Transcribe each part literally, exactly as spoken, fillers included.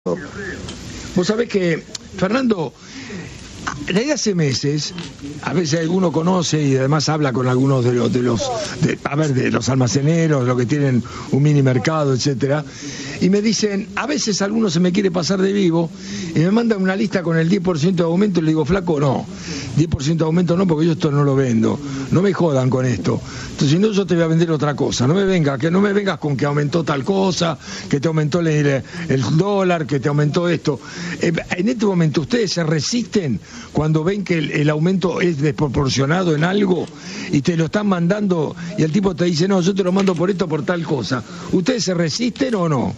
Vos sabés que, Fernando, desde hace meses, a veces alguno conoce y además habla con algunos de los, de los de, a ver, de los almaceneros, los que tienen un mini mercado, etcétera, y me dicen, a veces alguno se me quiere pasar de vivo y me mandan una lista con el diez por ciento de aumento y le digo, flaco, no, diez por ciento de aumento no, porque yo esto no lo vendo, no me jodan con esto. Entonces, si no, yo te voy a vender otra cosa, no me vengas, que no me vengas con que aumentó tal cosa, que te aumentó el, el dólar, que te aumentó esto. En este momento, ¿ustedes se resisten cuando ven que el, el aumento es desproporcionado en algo y te lo están mandando y el tipo te dice, no, yo te lo mando por esto, por tal cosa? ¿Ustedes se resisten o no?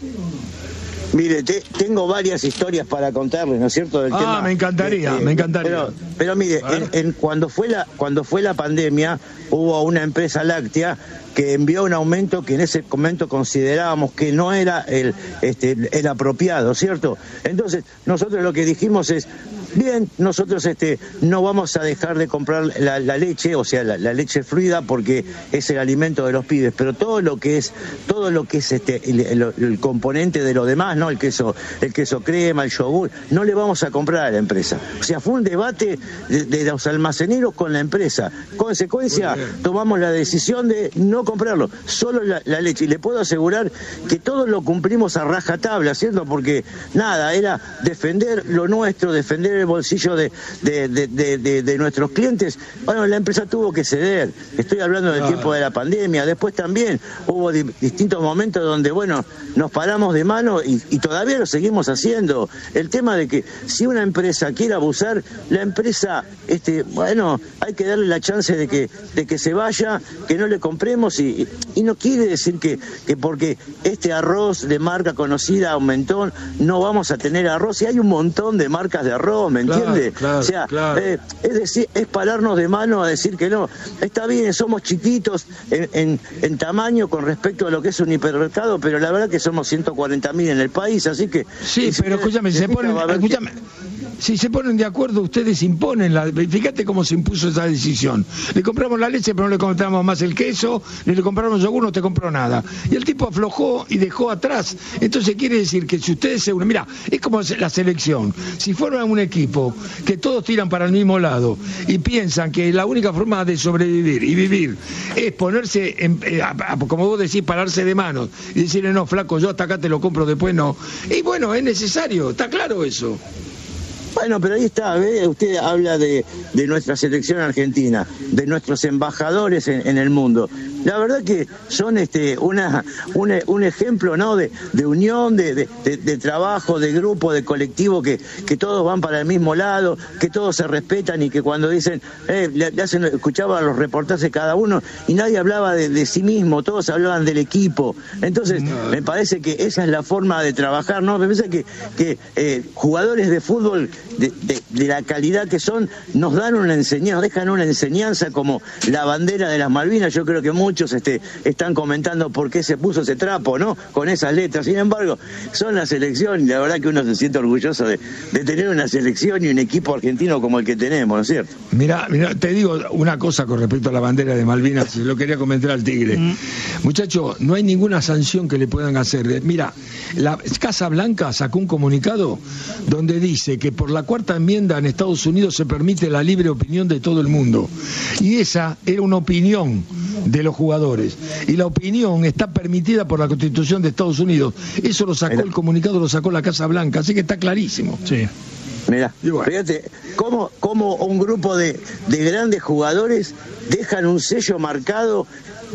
Mire, te, tengo varias historias para contarles, ¿no es cierto? Del ah, tema. me encantaría, eh, eh, me encantaría. Pero, pero mire, en, en, cuando fue la cuando fue la pandemia, hubo una empresa láctea que envió un aumento que en ese momento considerábamos que no era el, este, el apropiado, ¿cierto? Entonces, nosotros lo que dijimos es, bien, nosotros este, no vamos a dejar de comprar la, la leche, o sea, la, la leche fluida, porque es el alimento de los pibes, pero todo lo que es, todo lo que es este, el, el, el componente de lo demás, ¿no? El queso, el queso crema, el yogur, no le vamos a comprar a la empresa. O sea, fue un debate de, de los almaceneros con la empresa. Consecuencia, tomamos la decisión de no comprarlo, solo la, la leche. Y le puedo asegurar que todos lo cumplimos a rajatabla, ¿cierto? Porque nada, era defender lo nuestro, defender el bolsillo de, de, de, de, de, de nuestros clientes. Bueno, la empresa tuvo que ceder. Estoy hablando del claro. tiempo de la pandemia. Después también hubo di, distintos momentos donde, bueno, nos paramos de mano y, y todavía lo seguimos haciendo. El tema de que si una empresa quiere abusar, la empresa, este, bueno, hay que darle la chance de que, de que se vaya, que no le compremos y, y no quiere decir que, que porque este arroz de marca conocida aumentó, no vamos a tener arroz. Y hay un montón de marcas de arroz, ¿me claro, entiende? Claro, o sea, claro. eh, es decir, es pararnos de mano a decir que no. Está bien, somos chiquitos en, en, en tamaño con respecto a lo que es un hipermercado, pero la verdad que somos ciento cuarenta mil en el país, así que... Sí, pero escúchame, se ponen, escúchame, si se ponen de acuerdo, ustedes imponen la... Fíjate cómo se impuso esa decisión. Le compramos la leche, pero no le compramos más el queso, ni le compramos yogur, no te compró nada. Y el tipo aflojó y dejó atrás. Entonces quiere decir que si ustedes se unen... Mira, es como la selección. Si fueran un equipo que todos tiran para el mismo lado y piensan que la única forma de sobrevivir y vivir es ponerse, en, eh, como vos decís, pararse de manos y decirle, no, flaco, yo hasta acá te lo compro, después no. Y bueno, es necesario, está claro eso. Bueno, pero ahí está, ¿ve? Usted habla de, de nuestra selección argentina, de nuestros embajadores en, en el mundo. La verdad que son este una, una un ejemplo, ¿no? de, de unión, de, de, de, de trabajo, de grupo, de colectivo, que, que todos van para el mismo lado, que todos se respetan y que cuando dicen, eh, le, le hacen, escuchaba los reportajes cada uno y nadie hablaba de, de sí mismo, todos hablaban del equipo. Entonces, no. me parece que esa es la forma de trabajar, ¿no? Me parece que, que eh, jugadores de fútbol de, de, de la calidad que son, nos dan una enseñanza, dejan una enseñanza como la bandera de las Malvinas. Yo creo que muchos este, están comentando por qué se puso ese trapo, ¿no? Con esas letras. Sin embargo, son la selección y la verdad que uno se siente orgulloso de, de tener una selección y un equipo argentino como el que tenemos, ¿no es cierto? Mira, mira, te digo una cosa con respecto a la bandera de Malvinas, se lo quería comentar al Tigre. Mm. Muchacho, no hay ninguna sanción que le puedan hacer. Mira, la Casa Blanca sacó un comunicado donde dice que por la cuarta enmienda en Estados Unidos se permite la libre opinión de todo el mundo. Y esa era una opinión de los jugadores. Y la opinión está permitida por la Constitución de Estados Unidos. Eso lo sacó, el comunicado lo sacó la Casa Blanca, así que está clarísimo. Sí. Mirá, bueno. Fíjate, cómo, cómo un grupo de, de grandes jugadores dejan un sello marcado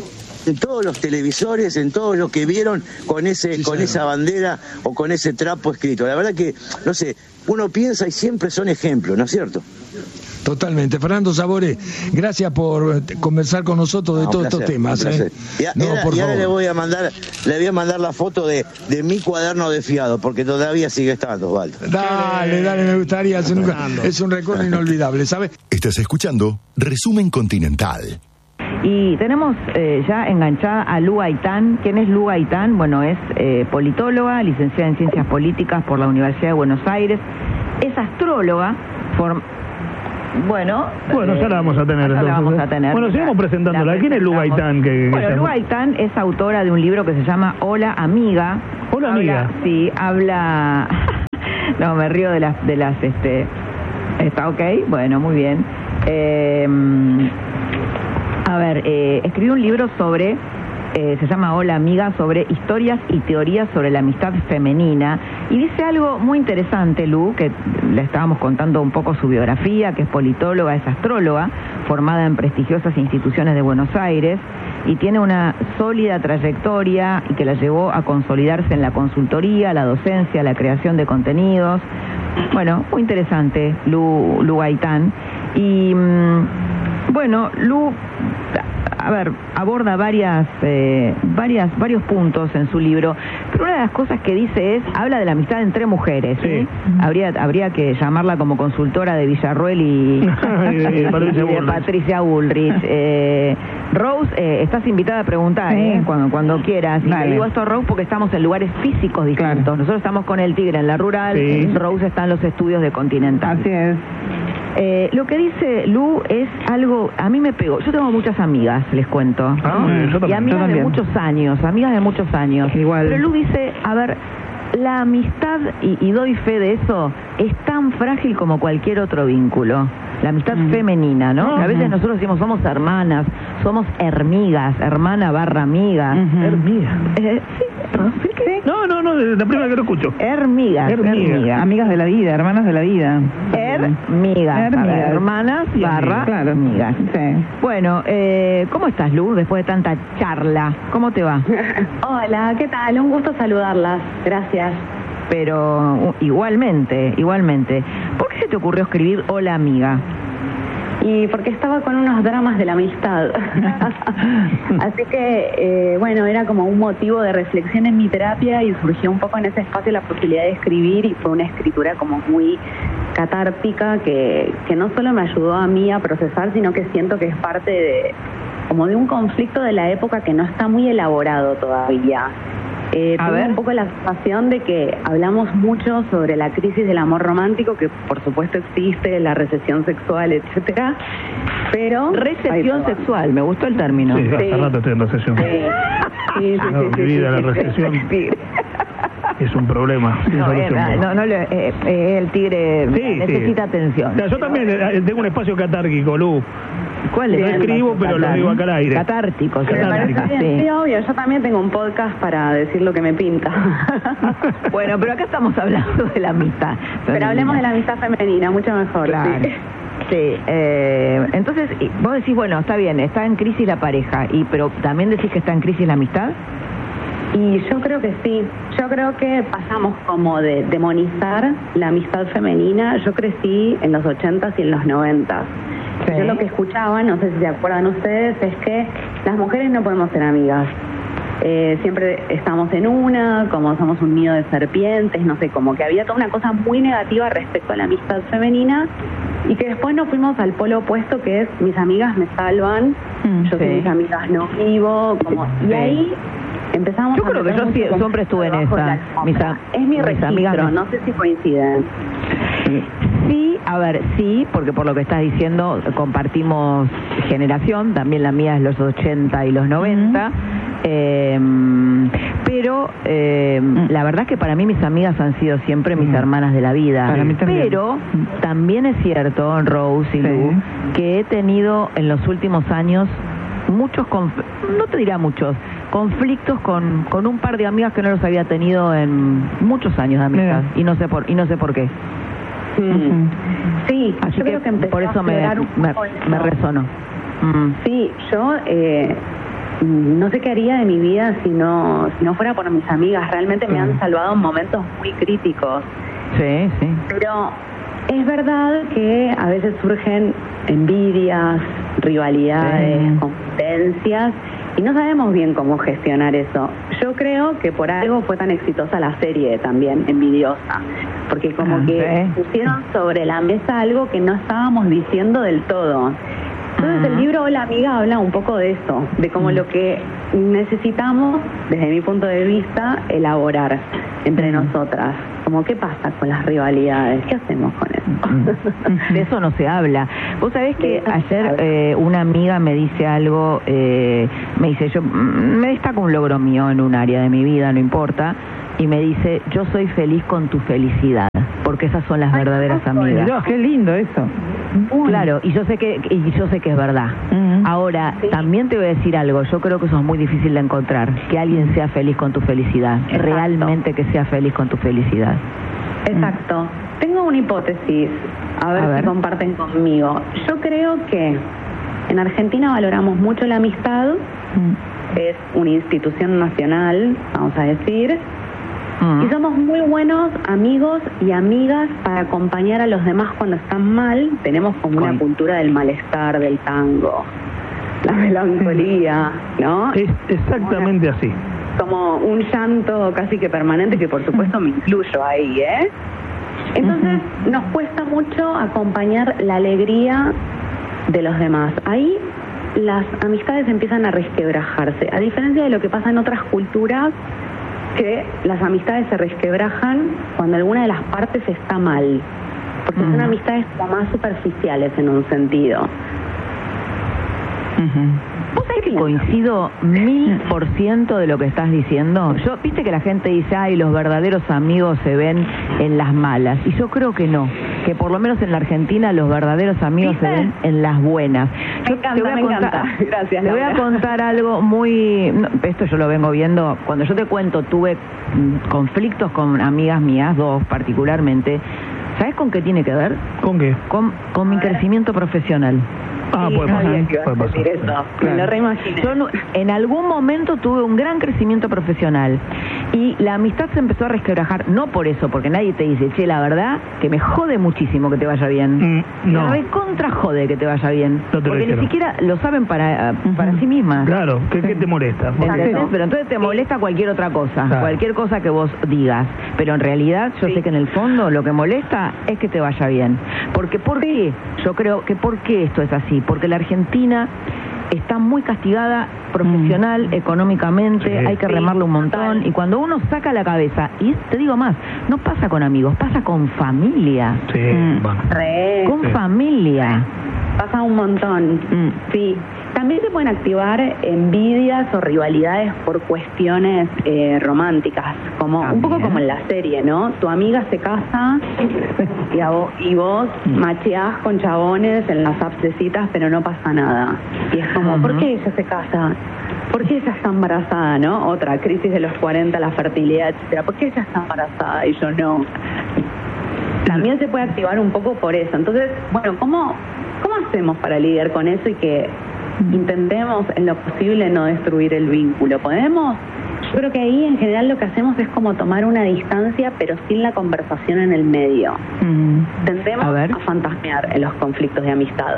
en todos los televisores, en todos los que vieron con ese sí, con esa bandera o con ese trapo escrito. La verdad que, no sé, uno piensa y siempre son ejemplos, ¿no es cierto? Totalmente. Fernando Sabore, gracias por conversar con nosotros de no, todos placer, estos temas. ¿eh? Y, a, no, era, y ahora le voy a mandar, le voy a mandar la foto de, de mi cuaderno de fiado, porque todavía sigue estando, Osvaldo. Dale, dale, me gustaría. Es un, es un recuerdo inolvidable, ¿sabes? Estás escuchando Resumen Continental. Y tenemos eh, ya enganchada a Lu Gaitán. ¿Quién es Lu Gaitán? Bueno, es eh, politóloga, licenciada en Ciencias Políticas por la Universidad de Buenos Aires. Es astróloga. Form... Bueno, bueno, ya la vamos a tener. Ya la vamos a tener. Bueno, sigamos presentándola. ¿Quién es Lu Gaitán? Que, que bueno, Lu Gaitán es autora de un libro que se llama Hola Amiga. Hola Amiga. Habla, sí, habla... me río de las, de las, este, está ok, bueno, muy bien. Eh, a ver, eh, escribí un libro sobre, eh, se llama Hola Amiga, sobre historias y teorías sobre la amistad femenina, y dice algo muy interesante, Lu, que le estábamos contando un poco su biografía, que es politóloga, es astróloga, formada en prestigiosas instituciones de Buenos Aires, y tiene una sólida trayectoria y que la llevó a consolidarse en la consultoría, la docencia, la creación de contenidos. Bueno, muy interesante, Lu, Lu Gaitán. Y mmm, bueno, Lu, a ver, aborda varias, eh, varias, varios puntos en su libro, pero una de las cosas que dice es, habla de la amistad entre mujeres, ¿sí? ¿Sí? Habría, habría que llamarla como consultora de Villarruel y, y de Patricia, y de Patricia Bullrich. Eh, Rose, eh, estás invitada a preguntar, sí. ¿eh? Cuando, cuando quieras. Y vale. Te digo esto, Rose, porque estamos en lugares físicos distintos. Claro. Nosotros estamos con el Tigre en la rural, sí. Rose está en los estudios de Continental. Así es. Eh, lo que dice Lu es algo, a mí me pegó. Yo tengo muchas amigas, les cuento, ¿no? Ah, yo también, y amigas yo de muchos años, amigas de muchos años. Igual. Pero Lu dice, a ver, la amistad, y, y doy fe de eso, es tan frágil como cualquier otro vínculo. La amistad mm. femenina, ¿no? Uh-huh. A veces nosotros decimos, somos hermanas, somos hermigas, hermana barra amiga. Uh-huh. Hermiga. Eh, sí, ¿sí? No, no, no, la primera que lo escucho. Hermigas. Hermiga. Hermiga. Amigas de la vida, hermanas de la vida. Hermigas. Hermigas. Hermanas sí, barra claro. amigas. Sí. Bueno, eh, ¿cómo estás, Lu, después de tanta charla? ¿Cómo te va? Hola, ¿qué tal? Un gusto saludarlas. Gracias. Pero uh, igualmente, igualmente. ¿Por qué se te ocurrió escribir Hola Amiga? Y porque estaba con unos dramas de la amistad. Así que, eh, bueno, era como un motivo de reflexión en mi terapia y surgió un poco en ese espacio la posibilidad de escribir y fue una escritura como muy catártica que, que no solo me ayudó a mí a procesar, sino que siento que es parte de como de un conflicto de la época que no está muy elaborado todavía. Eh, a tuve ver. un poco la sensación de que hablamos mucho sobre la crisis del amor romántico, que por supuesto existe, la recesión sexual, etcétera, pero... Recesión sexual, me gustó el término. Sí, hace sí. rato estoy en recesión. Sí, sí, sí, No, sí, mi sí, vida, sí, la sí, recesión sí. es un problema. No, eh, no, no, le- eh, eh, el tigre Sí, necesita sí. atención. O sea, yo también eh, tengo un espacio catárquico, Lu. ¿Cuál es? No escribo, pero lo digo acá al aire. Catártico, Me parece Catártico. bien, sí. sí, obvio, yo también tengo un podcast para decir lo que me pinta. Bueno, pero acá estamos hablando de la amistad. Pero hablemos de la amistad femenina, mucho mejor. Claro. Sí. Sí, eh, entonces y vos decís, bueno, está bien, está en crisis la pareja, y pero también decís que está en crisis la amistad. Y yo creo que sí, yo creo que pasamos como de demonizar la amistad femenina. Yo crecí en los ochentas y en los noventas. Sí. Yo lo que escuchaba, no sé si se acuerdan ustedes, es que las mujeres no podemos ser amigas. Eh, siempre estamos en una, como somos un nido de serpientes, no sé, como que había toda una cosa muy negativa respecto a la amistad femenina y que después nos fuimos al polo opuesto, que es mis amigas me salvan, Mm, yo sí. sin mis amigas no vivo, como, y Sí. ahí empezamos Yo a creo que meter yo sí- mucho siempre estuve en debajo de la esa. alfombra. Mis a- es mi mis registro, amigas me- no sé si coinciden. Sí, a ver, sí, porque por lo que estás diciendo compartimos generación, también la mía es los ochenta y los noventa, eh, pero eh, la verdad es que para mí mis amigas han sido siempre mis Mm. hermanas de la vida. Para mí también. Pero también es cierto, Rose y Sí. Lu, que he tenido en los últimos años muchos, conf- no te dirá muchos, conflictos con, con un par de amigas que no los había tenido en muchos años de amistad, Mira. y no sé por y no sé por qué. Mm. Sí, Así yo que creo que empezó por eso a me, aflorar un me, poco eso. me resonó. Mm. Sí, yo eh, no sé qué haría de mi vida si no, si no fuera por mis amigas. Realmente me han salvado en momentos muy críticos. Sí, sí. Pero es verdad que a veces surgen envidias, rivalidades, Sí. competencias, y no sabemos bien cómo gestionar eso. Yo creo que por algo fue tan exitosa la serie también, Envidiosa, porque como Ah, que sí. pusieron sobre la mesa algo que no estábamos diciendo del todo. Entonces el Ajá. libro Hola Amiga habla un poco de eso, de como lo que necesitamos, desde mi punto de vista, elaborar entre nosotras. Como qué pasa con las rivalidades, qué hacemos con eso. De eso no se habla. Vos sabés De que eso no se ayer habla. eh, una amiga me dice algo, eh, me dice, yo mm, me destaco un logro mío en un área de mi vida, no importa, y me dice, yo soy feliz con tu felicidad, porque esas son las verdaderas amigas. Dios, qué lindo eso. Claro, y yo sé que y yo sé que es verdad. Uh-huh. Ahora, sí. También te voy a decir algo, yo creo que eso es muy difícil de encontrar, que alguien sea feliz con tu felicidad, exacto. Realmente que sea feliz con tu felicidad. Exacto. Mm. Tengo una hipótesis, a ver, a ver si comparten conmigo. Yo creo que en Argentina valoramos mucho la amistad, mm. es una institución nacional, vamos a decir, mm. y somos muy buenos amigos y amigas para acompañar a los demás cuando están mal. Tenemos como una cultura del malestar, del tango, la melancolía, ¿no? Es exactamente una, así. Como un llanto casi que permanente, que por supuesto me incluyo ahí, ¿eh? Entonces uh-huh. nos cuesta mucho acompañar la alegría de los demás. Ahí las amistades empiezan a resquebrajarse, a diferencia de lo que pasa en otras culturas, que las amistades se resquebrajan cuando alguna de las partes está mal, porque uh-huh. son amistades como más superficiales en un sentido. Uh-huh. ¿Vos sabés que coincido mil por ciento de lo que estás diciendo? Yo, viste que la gente dice, ay, los verdaderos amigos se ven en las malas, y yo creo que no, que por lo menos en la Argentina los verdaderos amigos ¿Viste? se ven en las buenas. Yo me encanta, te voy a me contar, encanta. Gracias, te voy a contar algo muy, no, esto yo lo vengo viendo, cuando yo te cuento, tuve conflictos con amigas mías, dos particularmente. ¿Sabés con qué tiene que ver? ¿Con qué? Con, con mi crecimiento profesional. Ah, sí, puede pasar. Que puede pasar. Decir eso. Claro. Me lo reimaginé. Yo no, en algún momento tuve un gran crecimiento profesional y la amistad se empezó a resquebrajar, no por eso, porque nadie te dice, che, la verdad que me jode muchísimo que te vaya bien. Mm, no. Me recontra jode que te vaya bien. No te porque ni siquiera lo saben para, uh, para uh-huh. sí mismas. Claro, ¿qué, qué te molesta? ¿Entendés? Pero entonces te molesta cualquier otra cosa, claro. cualquier cosa que vos digas. Pero en realidad yo sí. sé que en el fondo lo que molesta es que te vaya bien. Porque, ¿por qué? Yo creo que ¿por qué esto es así? Porque la Argentina está muy castigada profesional, mm. económicamente, sí. hay que remarlo un montón, y cuando uno saca la cabeza, y te digo más, no pasa con amigos, pasa con familia. Sí, mm. bueno. Re, con sí. familia. Pasa un montón, mm. sí. También se pueden activar envidias o rivalidades por cuestiones eh, románticas, como También. un poco como en la serie, ¿no? Tu amiga se casa y, a vos, y vos macheás con chabones en las apps de citas, pero no pasa nada. Y es como, uh-huh. ¿por qué ella se casa? ¿Por qué ella está embarazada, no? Otra crisis de los cuarenta, la fertilidad, etcétera. ¿Por qué ella está embarazada y yo no? También se puede activar un poco por eso. Entonces, bueno, ¿cómo, cómo hacemos para lidiar con eso y que intentemos en lo posible no destruir el vínculo? ¿Podemos? Yo creo que ahí en general lo que hacemos es como tomar una distancia, pero sin la conversación en el medio. Mm. Tendemos a, a fantasmear en los conflictos de amistad.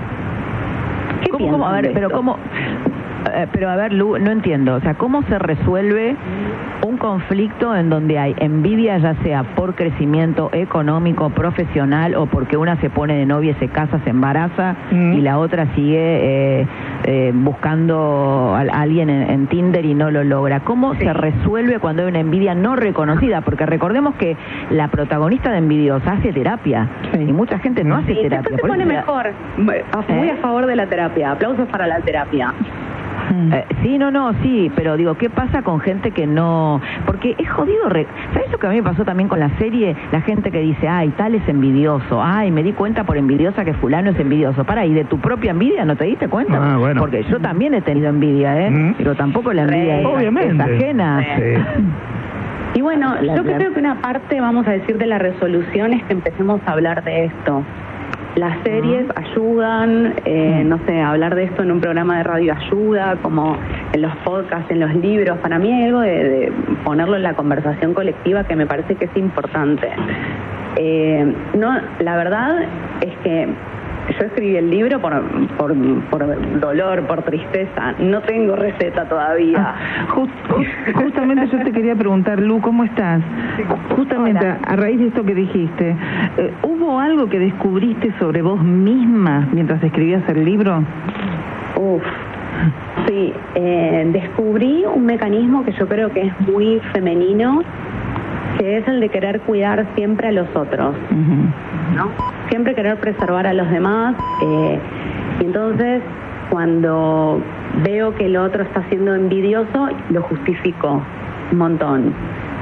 ¿Qué ¿Cómo, cómo? A ver, pero cómo... Eh, pero a ver, Lu, no entiendo. O sea, ¿cómo se resuelve un conflicto en donde hay envidia, ya sea por crecimiento económico, profesional, o porque una se pone de novia, se casa, se embaraza, mm. y la otra sigue eh, eh, buscando a, a alguien en, en Tinder y no lo logra? ¿Cómo sí. se resuelve cuando hay una envidia no reconocida? Porque recordemos que la protagonista de Envidiosa hace terapia, sí. y mucha gente no hace sí, terapia. Se pone mejor. Muy ¿Eh? a favor de la terapia. Aplausos para la terapia. Eh, sí, no, no, sí, pero digo, ¿qué pasa con gente que no...? Porque es jodido... Re... ¿Sabes lo que a mí me pasó también con la serie? La gente que dice, ay, tal es envidioso, ay, me di cuenta por envidiosa que fulano es envidioso. Para, ¿y de tu propia envidia no te diste cuenta? Ah, bueno. Porque yo también he tenido envidia, ¿eh? ¿Mm? Pero tampoco la envidia es, Obviamente. es ajena. Sí. Y bueno, yo creo que una parte, vamos a decir, de la resolución es que empecemos a hablar de esto. Las series ayudan, eh, no sé, hablar de esto en un programa de radio ayuda, como en los podcasts, en los libros. Para mí hay algo de, de ponerlo en la conversación colectiva que me parece que es importante. Eh, no, la verdad es que yo escribí el libro por, por, por dolor, por tristeza. No tengo receta todavía. Ah, just, just, justamente yo te quería preguntar, Lu, ¿cómo estás? Justamente a, a raíz de esto que dijiste, eh, ¿hubo algo que descubriste sobre vos misma mientras escribías el libro? Uf, sí. Eh, descubrí un mecanismo que yo creo que es muy femenino, que es el de querer cuidar siempre a los otros, uh-huh. ¿no? Siempre querer preservar a los demás, eh, y entonces cuando veo que el otro está siendo envidioso, lo justifico un montón.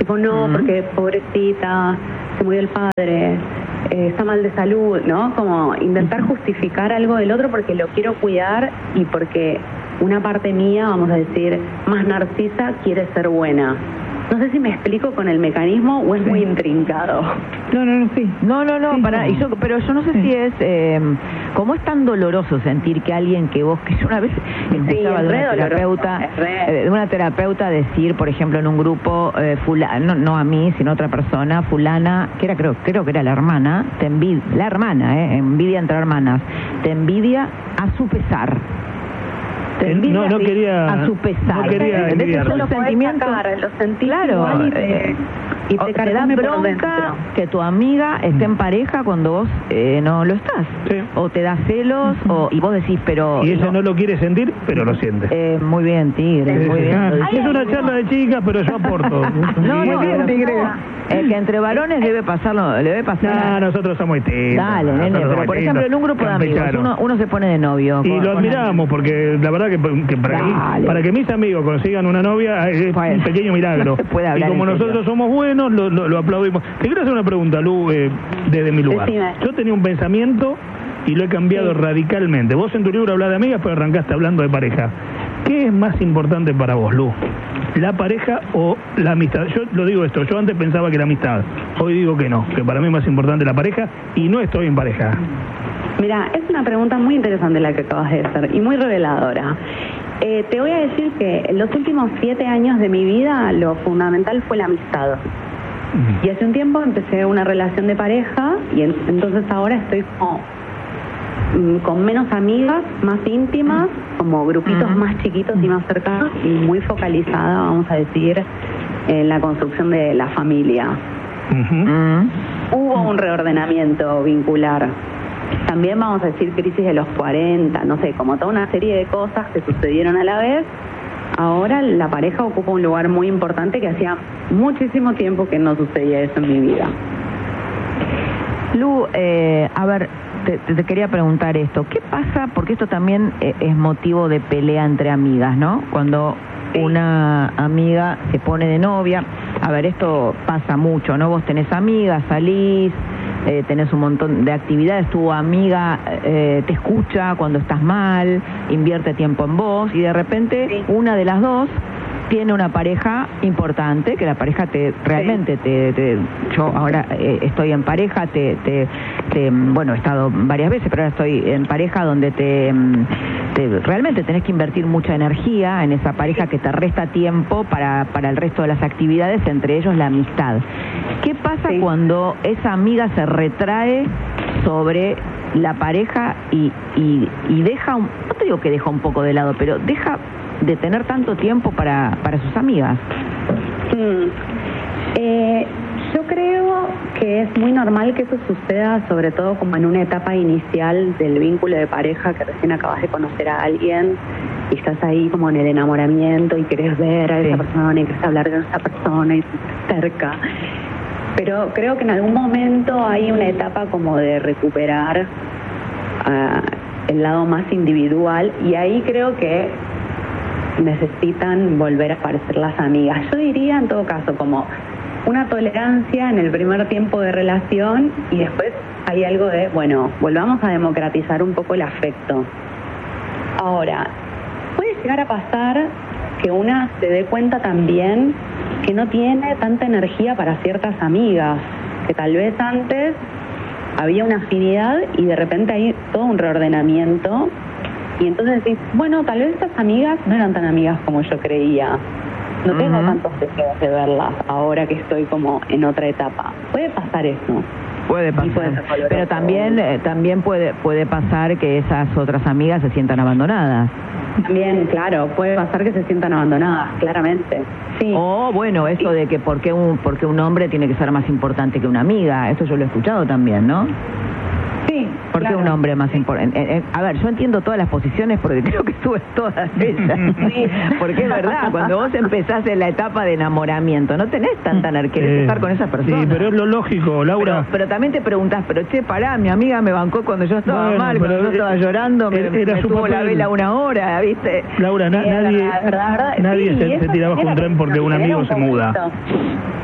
Tipo, no, uh-huh. porque pobrecita, se murió el padre, eh, está mal de salud, ¿no? Como intentar justificar algo del otro porque lo quiero cuidar y porque una parte mía, vamos a decir, más narcisa, quiere ser buena. No sé si me explico con el mecanismo o es sí. muy intrincado. No, no, no, sí. No, no, no, sí, para, no. Y yo, pero yo no sé sí. si es, eh, como es tan doloroso sentir que alguien que vos, que yo una vez escuchaba sí, de una terapeuta, eh, de una terapeuta decir, por ejemplo, en un grupo, eh, fulana, no, no a mí, sino a otra persona, fulana, que era, creo, creo que era la hermana, te envidia, la hermana, eh, envidia entre hermanas, te envidia a su pesar. No, no quería, a su pesar. No quería son los sentimientos, sacar, los sentí claro, y te, y te, te da bronca que tu amiga esté en pareja cuando vos eh, no lo estás. Sí. O te da celos, o, y vos decís, pero... Y ella no, no lo quiere sentir, pero lo siente. Eh, muy bien, Tigre, sí, muy sí, bien. Ah, es una charla de chicas, pero yo aporto. no, no, bien, Tigre. Es que entre varones debe pasarlo, debe pasar... No, nosotros somos distintos. Dale, nene, pero por ejemplo, en un grupo de amigos, uno, uno se pone de novio. Y con, lo admiramos, porque la verdad que, que para, que, para que mis amigos consigan una novia es pues, un pequeño milagro. No y como nosotros serio. somos buenos, lo, lo, lo aplaudimos. Te quiero hacer una pregunta, Lu, eh, desde mi lugar. Decime. Yo tenía un pensamiento y lo he cambiado sí. radicalmente. Vos en tu libro hablas de amigas, pero arrancaste hablando de pareja. ¿Qué es más importante para vos, Lu? ¿La pareja o la amistad? Yo lo digo esto, yo antes pensaba que la amistad. Hoy digo que no, que para mí es más importante la pareja y no estoy en pareja. Mira, es una pregunta muy interesante la que acabas de hacer y muy reveladora. Eh, te voy a decir que en los últimos siete años de mi vida lo fundamental fue la amistad. Y hace un tiempo empecé una relación de pareja y en, entonces ahora estoy como, mm, con menos amigas, más íntimas, como grupitos uh-huh. más chiquitos y más cercanos y muy focalizada, vamos a decir, en la construcción de la familia. Uh-huh. Uh-huh. Hubo un reordenamiento vincular. También vamos a decir crisis de los cuarenta, no sé, como toda una serie de cosas que sucedieron a la vez. Ahora la pareja ocupa un lugar muy importante que hacía muchísimo tiempo que no sucedía eso en mi vida. Lu, eh, a ver, te, te quería preguntar esto. ¿Qué pasa? Porque esto también es motivo de pelea entre amigas, ¿no? Cuando una amiga se pone de novia. A ver, esto pasa mucho, ¿no? Vos tenés amigas, salís, eh, tenés un montón de actividades, tu amiga eh, te escucha cuando estás mal, invierte tiempo en vos y de repente sí. una de las dos tiene una pareja importante, que la pareja te realmente, sí. te, te yo ahora eh, estoy en pareja, te, te, te, bueno, he estado varias veces, pero ahora estoy en pareja donde te, te realmente tenés que invertir mucha energía en esa pareja que te resta tiempo para, para el resto de las actividades, entre ellos la amistad. ¿Qué pasa sí. cuando esa amiga se retrae sobre la pareja y, y, y deja, un, no te digo que deja un poco de lado, pero deja de tener tanto tiempo para, para sus amigas? Mm. Eh, yo creo que es muy normal que eso suceda, sobre todo como en una etapa inicial del vínculo de pareja, que recién acabas de conocer a alguien y estás ahí como en el enamoramiento y querés ver a esa sí. persona y querés hablar con esa persona y estás cerca. Pero creo que en algún momento hay una etapa como de recuperar uh, el lado más individual y ahí creo que necesitan volver a aparecer las amigas. Yo diría en todo caso como una tolerancia en el primer tiempo de relación y después hay algo de, bueno, volvamos a democratizar un poco el afecto. Ahora, puede llegar a pasar que una se dé cuenta también que no tiene tanta energía para ciertas amigas, que tal vez antes había una afinidad y de repente hay todo un reordenamiento. Y entonces decís, bueno, tal vez estas amigas no eran tan amigas como yo creía. No tengo uh-huh. tantos deseos de verlas ahora que estoy como en otra etapa. Puede pasar eso. Puede pasar. Puede Pero también eh, también puede puede pasar que esas otras amigas se sientan abandonadas. También, claro, puede pasar que se sientan abandonadas, claramente. Sí. O bueno, eso de que por qué un, por qué un hombre tiene que ser más importante que una amiga. Eso yo lo he escuchado también, ¿no? Sí. ¿Por qué claro. un hombre más importante? Eh, eh, a ver, yo entiendo todas las posiciones porque creo que estuve todas ellas. Sí. Porque es verdad, cuando vos empezás en la etapa de enamoramiento, no tenés tanta energía, querés eh, estar con esa persona. Sí, pero es lo lógico, Laura. Pero, pero también te preguntás, pero che, pará, mi amiga me bancó cuando yo estaba bueno, mal, cuando yo estaba llorando, me, me tuvo la vela una hora, ¿viste? Laura, na, eh, nadie, verdad, verdad, nadie sí, se, se tiraba bajo un tren porque un amigo un se muda.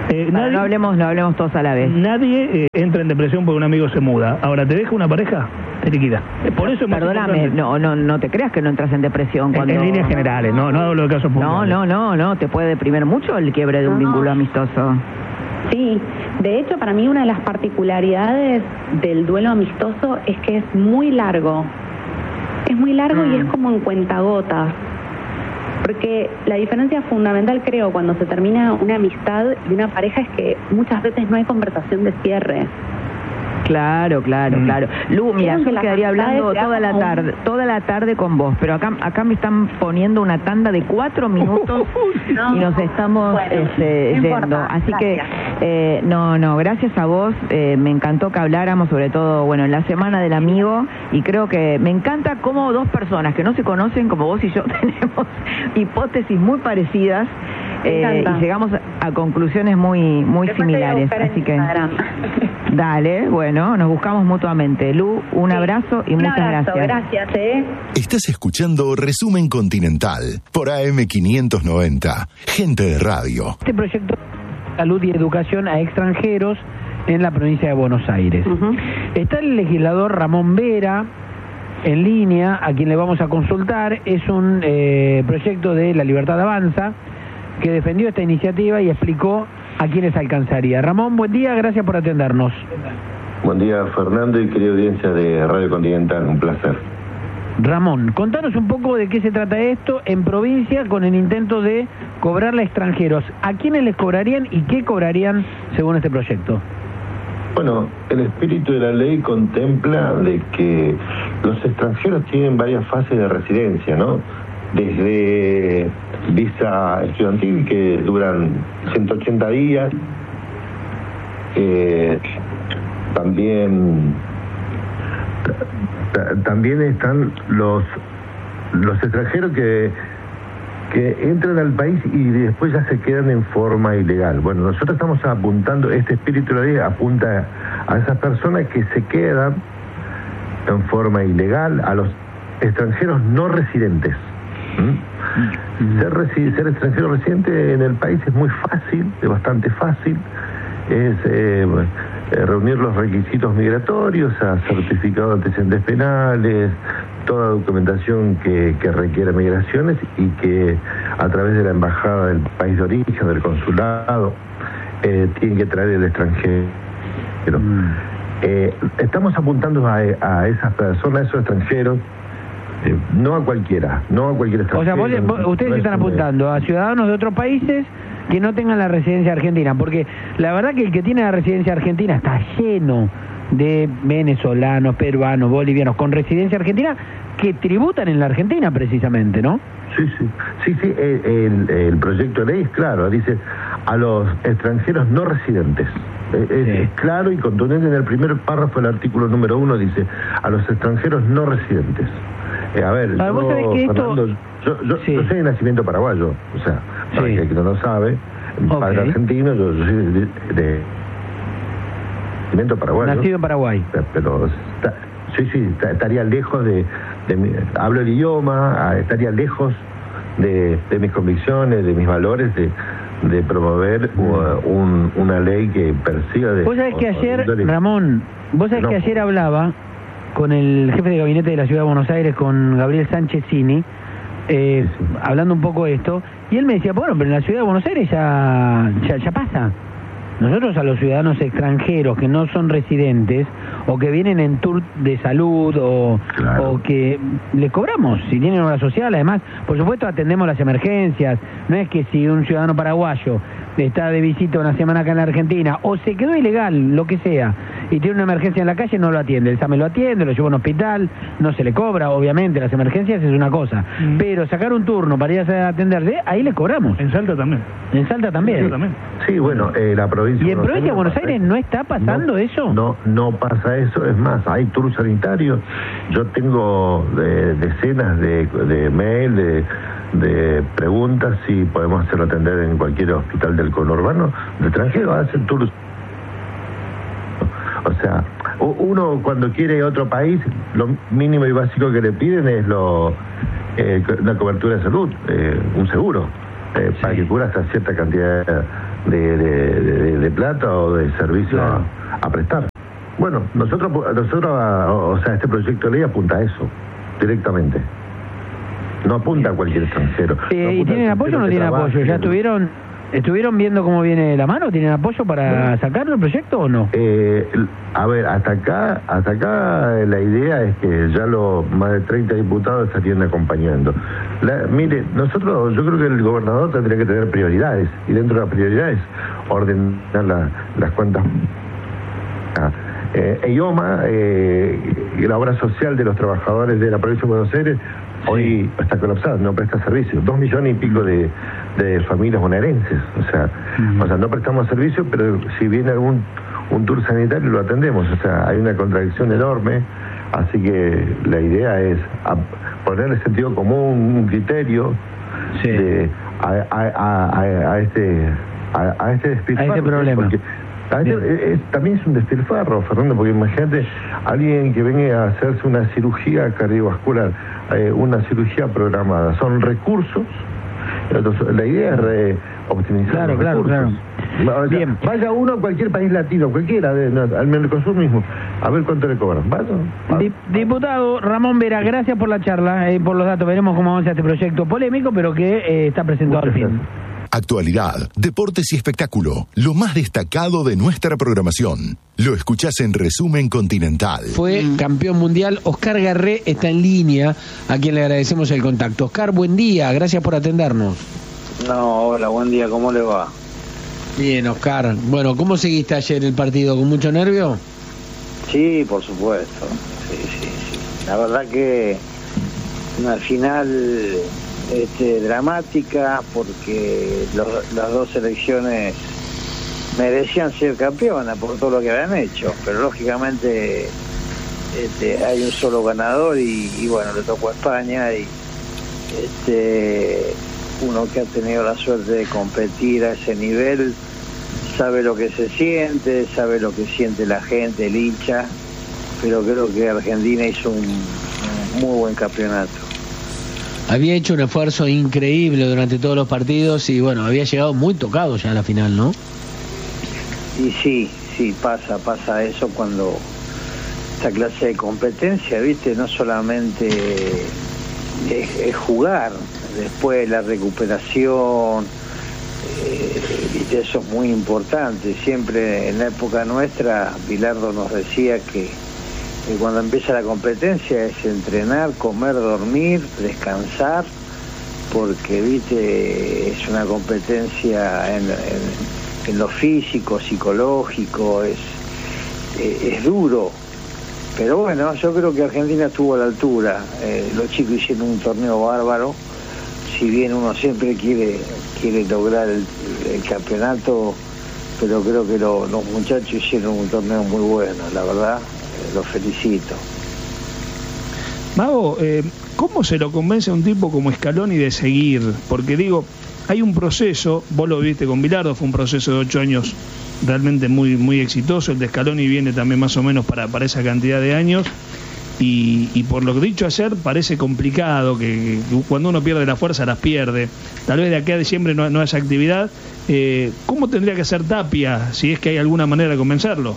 Eh, Para, nadie, no hablemos, no hablemos todos a la vez. Nadie eh, entra en depresión porque un amigo se muda. Ahora, te deja una pareja, te liquida. Por eso es más Perdóname, importante. no, no, no te creas que no entras en depresión En, cuando... en líneas generales, no, no hablo de casos No, puntuales. no, no, no, te puede deprimir mucho el quiebre de un No. vínculo amistoso. Sí, de hecho para mí una de las particularidades del duelo amistoso es que es muy largo. Es muy largo Mm. y es como en cuentagotas. Porque la diferencia fundamental, creo, cuando se termina una amistad y una pareja es que muchas veces no hay conversación de cierre. Claro, claro, Mm. claro. Lu, mira, Creo yo que me las quedaría hablando amistades toda la se hacen tarde, toda la tarde con vos, pero acá, acá me están poniendo una tanda de cuatro minutos No, y nos estamos bueno, este, no yendo. importa, Así que, gracias. eh, no, no, gracias a vos, eh, me encantó que habláramos, sobre todo, bueno, en la Semana del Amigo, y creo que me encanta cómo dos personas que no se conocen, como vos y yo, tenemos hipótesis muy parecidas, Me eh, encanta. y llegamos a conclusiones muy, muy Después te voy a similares. buscar en Así que... Instagram. Dale, bueno, nos buscamos mutuamente. Lu, un Sí. abrazo y Un muchas abrazo, gracias. gracias, ¿eh? Estás escuchando Resumen Continental por A M quinientos noventa. Gente de radio. Este proyecto de salud y educación a extranjeros en la provincia de Buenos Aires. Ujú. Está el legislador Ramón Vera en línea, a quien le vamos a consultar. Es un eh, proyecto de La Libertad Avanza que defendió esta iniciativa y explicó a quiénes alcanzaría. Ramón, buen día, gracias por atendernos. Buen día, Fernando y querida audiencia de Radio Continental, un placer. Ramón, contanos un poco de qué se trata esto en provincia con el intento de cobrarle a extranjeros. ¿A quiénes les cobrarían y qué cobrarían según este proyecto? Bueno, el espíritu de la ley contempla de que los extranjeros tienen varias fases de residencia, ¿no? Desde visa estudiantil, que duran ciento ochenta días, eh, también ta- también están los los extranjeros que que entran al país y después ya se quedan en forma ilegal. Bueno, nosotros estamos apuntando, este espíritu de la ley apunta a esas personas que se quedan en forma ilegal, a los extranjeros no residentes. ¿Mm? Ser, resi- ser extranjero residente en el país es muy fácil, es bastante fácil, es eh, eh, reunir los requisitos migratorios, a certificado de antecedentes penales, toda documentación que, que requiera migraciones y que a través de la embajada del país de origen, del consulado, eh, tienen que traer el extranjero. Eh, estamos apuntando a, a esas personas, a esos extranjeros, eh, no a cualquiera, no a cualquier O extranjero. sea, vos, vos- ustedes No es están un- apuntando a ciudadanos de otros países que no tengan la residencia argentina, porque la verdad que el que tiene la residencia argentina está lleno de venezolanos, peruanos, bolivianos con residencia argentina que tributan en la Argentina precisamente, ¿no? Sí, sí, sí, sí, el, el- el proyecto de ley es claro, dice a los extranjeros no residentes. Eh, Es, Sí. es claro y contundente. En el primer párrafo del artículo número uno dice a los extranjeros no residentes. Eh, a ver, Ah, vos yo, sabés que esto- Fernando, yo, yo, Sí. yo soy de nacimiento paraguayo, o sea, para Sí. que el que no lo sabe, mi Ok. padre argentino, yo, yo soy de, de nacimiento paraguayo. Nacido en Paraguay. Pero está- sí, sí, está- estaría lejos de, de mi- hablo el idioma, ah, estaría lejos de, de mis convicciones, de mis valores, de, de promover uh, un- una ley que persiga de... Vos sabés que ayer, de- Ramón, vos sabés No. que ayer hablaba con el jefe de gabinete de la Ciudad de Buenos Aires, con Gabriel Sánchez Cini, eh, Sí, sí. hablando un poco de esto, y él me decía, bueno, pero en la Ciudad de Buenos Aires ya, ya, ya pasa. Nosotros a los ciudadanos extranjeros que no son residentes o que vienen en tour de salud o, Claro. o que les cobramos, si tienen obra social, además, por supuesto atendemos las emergencias, no es que si un ciudadano paraguayo está de visita una semana acá en la Argentina o se quedó ilegal, lo que sea, y tiene una emergencia en la calle, no lo atiende, el SAME lo atiende, lo lleva a un hospital, no se le cobra, obviamente, las emergencias es una cosa, Mm. pero sacar un turno para ir a atenderse, ahí les cobramos, En Salta también. en Salta también. Yo también. Sí, bueno, eh, la provincia... ¿Y en provincia de Buenos pasa Aires eso. no está pasando No, eso? No, no pasa eso, es más, hay tours sanitarios. Yo tengo de- decenas de, de mail, de, de preguntas si podemos hacerlo atender en cualquier hospital del conurbano, de extranjero, hacen tours. O sea, u- uno cuando quiere ir a otro país, lo mínimo y básico que le piden es lo eh, co- una cobertura de salud, eh, un seguro. eh, para que cubra hasta cierta cantidad de, de, de, de plata o de servicio claro. a, a prestar. Bueno, nosotros, nosotros, o sea, este proyecto de ley apunta a eso, directamente. No apunta a cualquier extranjero. Eh, no ¿Y tienen apoyo o no tienen apoyo? ¿Ya estuvieron estuvieron viendo cómo viene la mano? ¿Tienen apoyo para sacarlo el proyecto o no? Eh, a ver, hasta acá, hasta acá la idea es que ya los más de treinta diputados estarían acompañando. La, mire, nosotros, yo creo que el gobernador tendría que tener prioridades, y dentro de las prioridades, ordenar la, las cuentas. Ah. Eh, EIOMA, eh, la obra social de los trabajadores de la provincia de Buenos Aires, hoy está colapsada, no presta servicios. Dos millones y pico de, de familias bonaerenses. O sea, uh-huh. o sea, no prestamos servicios, pero si viene algún un tour sanitario lo atendemos. O sea, hay una contradicción enorme. Así que la idea es a, ponerle sentido común, un criterio sí. de, a, a, a, a este a, a este despilfarro. A este problema. Porque, Es, es, también es un despilfarro, Fernando, porque imagínate alguien que venga a hacerse una cirugía cardiovascular, eh, una cirugía programada, son recursos. Entonces, la idea es re optimizar claro, los claro, recursos. Claro. O sea, bien. Vaya uno a cualquier país latino, cualquiera, de, no, al Mercosur mismo, a ver cuánto le cobran. Vaya, vaya. Diputado Ramón Vera, gracias por la charla, eh, por los datos. Veremos cómo avanza este proyecto polémico, pero que eh, está presentado al fin. Actualidad, deportes y espectáculo, lo más destacado de nuestra programación. Lo escuchás en Resumen Continental. Fue campeón mundial. Oscar Garré está en línea, a quien le agradecemos el contacto. Oscar, buen día, gracias por atendernos. No, hola, buen día, ¿cómo le va? Bien, Oscar. Bueno, ¿cómo seguiste ayer el partido? ¿Con mucho nervio? Sí, por supuesto. Sí, sí, sí. La verdad que una final este, dramática, porque los, las dos selecciones merecían ser campeonas por todo lo que habían hecho, pero lógicamente este, hay un solo ganador y, y bueno, le tocó a España y este uno que ha tenido la suerte de competir a ese nivel sabe lo que se siente, sabe lo que siente la gente, el hincha, pero creo que Argentina hizo un, un muy buen campeonato. Había hecho un esfuerzo increíble durante todos los partidos y bueno, había llegado muy tocado ya a la final, ¿no? Y sí, sí, pasa, pasa eso cuando esta clase de competencia, ¿viste? No solamente es, es jugar, después la recuperación, eh, ¿viste? Eso es muy importante. Siempre en la época nuestra, Bilardo nos decía que, que cuando empieza la competencia es entrenar, comer, dormir, descansar, porque, ¿viste? Es una competencia en, en en lo físico, psicológico, es, es, es duro, pero bueno, yo creo que Argentina estuvo a la altura. Eh, los chicos hicieron un torneo bárbaro, si bien uno siempre quiere quiere lograr el, el campeonato, pero creo que lo, los muchachos hicieron un torneo muy bueno, la verdad, eh, los felicito. Mago, eh, ¿cómo se lo convence a un tipo como Scaloni de seguir? Porque digo, hay un proceso, vos lo viste con Bilardo, fue un proceso de ocho años realmente muy muy exitoso, el de Scaloni viene también más o menos para, para esa cantidad de años, y, y por lo que dicho ayer, parece complicado, que, que cuando uno pierde la fuerza las pierde, tal vez de aquí a diciembre no, no haya actividad. Eh, ¿Cómo tendría que hacer Tapia, si es que hay alguna manera de convencerlo?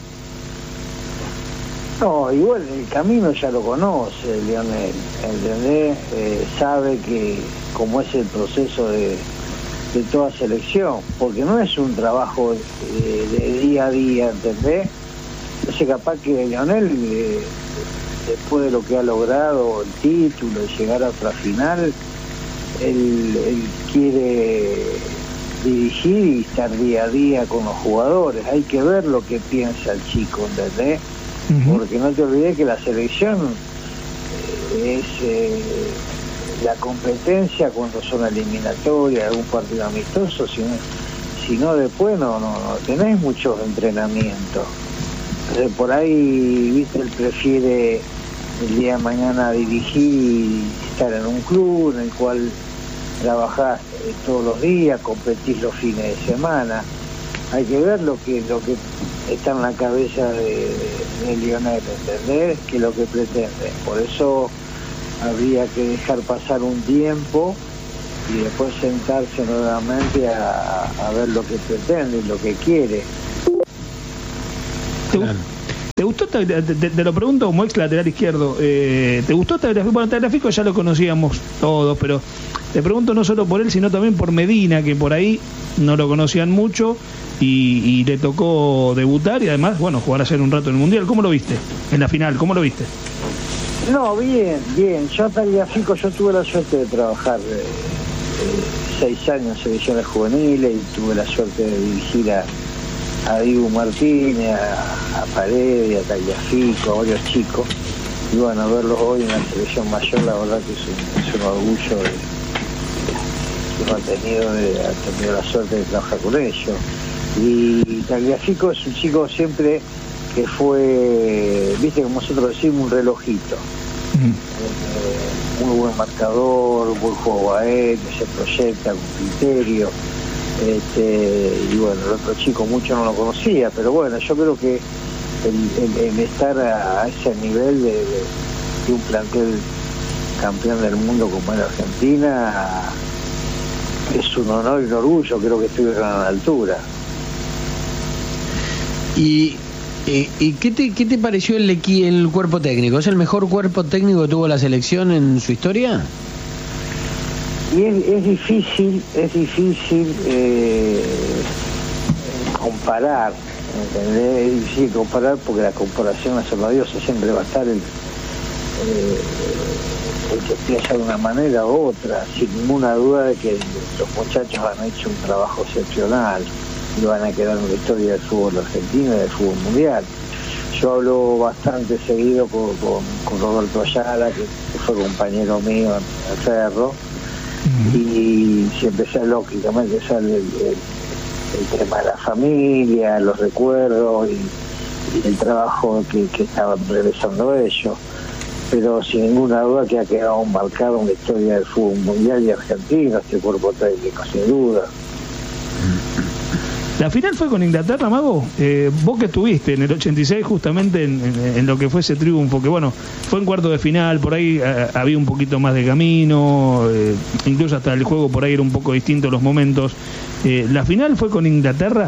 No, igual el camino ya lo conoce Lionel, ¿entendés? Eh, sabe que como es el proceso de de toda selección, porque no es un trabajo de, de día a día, ¿entendés? Entonces capaz que Lionel, eh, después de lo que ha logrado, el título, de llegar a otra final, él, él quiere dirigir y estar día a día con los jugadores. Hay que ver lo que piensa el chico, ¿entendés? Uh-huh. Porque no te olvides que la selección eh, es... Eh, la competencia cuando son eliminatorias, algún partido amistoso, si no, si no después no, no, no tenés muchos entrenamientos. Entonces por ahí, viste, él prefiere el día de mañana dirigir y estar en un club en el cual trabajás eh, todos los días, competís los fines de semana. Hay que ver lo que lo que está en la cabeza de, de Lionel, ¿entendés? Que es lo que pretende. Por eso habría que dejar pasar un tiempo y después sentarse nuevamente a, a ver lo que pretende y lo que quiere. ¿Te, ¿te gustó? Te, te, te lo pregunto como ex lateral izquierdo. Eh, ¿Te gustó Tagliafico? Bueno, Tagliafico ya lo conocíamos todos, pero te pregunto no solo por él, sino también por Medina, que por ahí no lo conocían mucho y, y le tocó debutar y además, bueno, jugar ayer un rato en el Mundial. ¿Cómo lo viste? En la final, ¿cómo lo viste? No, bien, bien. Yo Tagliafico, yo tuve la suerte de trabajar eh, eh, seis años en selecciones juveniles y tuve la suerte de dirigir a, a Dibu Martínez, a, a Paredes, a Tagliafico, a varios chicos. Y bueno, verlos hoy en la selección mayor, la verdad que es un, es un orgullo de, que uno ha tenido, de, ha tenido la suerte de trabajar con ellos. Y Tagliafico es un chico siempre que fue, viste, como nosotros decimos, un relojito. Uh-huh. Eh, muy buen marcador, buen juego aéreo, se proyecta con criterio. Este, y bueno, el otro chico mucho no lo conocía, pero bueno, yo creo que el, el, el estar a, a ese nivel de, de, de un plantel campeón del mundo como en Argentina es un honor y un orgullo, creo que estuvieron a la altura. Y ¿Y, y qué, te, qué te pareció el, el cuerpo técnico? ¿Es el mejor cuerpo técnico que tuvo la selección en su historia? Y es, es difícil, es difícil eh, comparar, ¿entendés? Es difícil comparar porque la comparación hacia la diosa siempre va a estar el, eh, el que piensa de una manera u otra, sin ninguna duda de que los muchachos han hecho un trabajo excepcional y van a quedar en la historia del fútbol argentino y del fútbol mundial. Yo hablo bastante seguido con, con, con Roberto Ayala, que, que fue compañero mío en el Ferro, uh-huh. y siempre sale, lógicamente sale el, el, el tema de la familia, los recuerdos y, y el trabajo que, que estaban realizando ellos, pero sin ninguna duda que ha quedado marcado en la historia del fútbol mundial y argentino, este cuerpo técnico, sin duda. La final fue con Inglaterra, Mago. Eh, vos que estuviste en el ochenta y seis justamente en, en, en lo que fue ese triunfo, que bueno, fue en cuarto de final, por ahí eh, había un poquito más de camino, eh, incluso hasta el juego por ahí era un poco distinto los momentos. Eh, ¿La final fue con Inglaterra?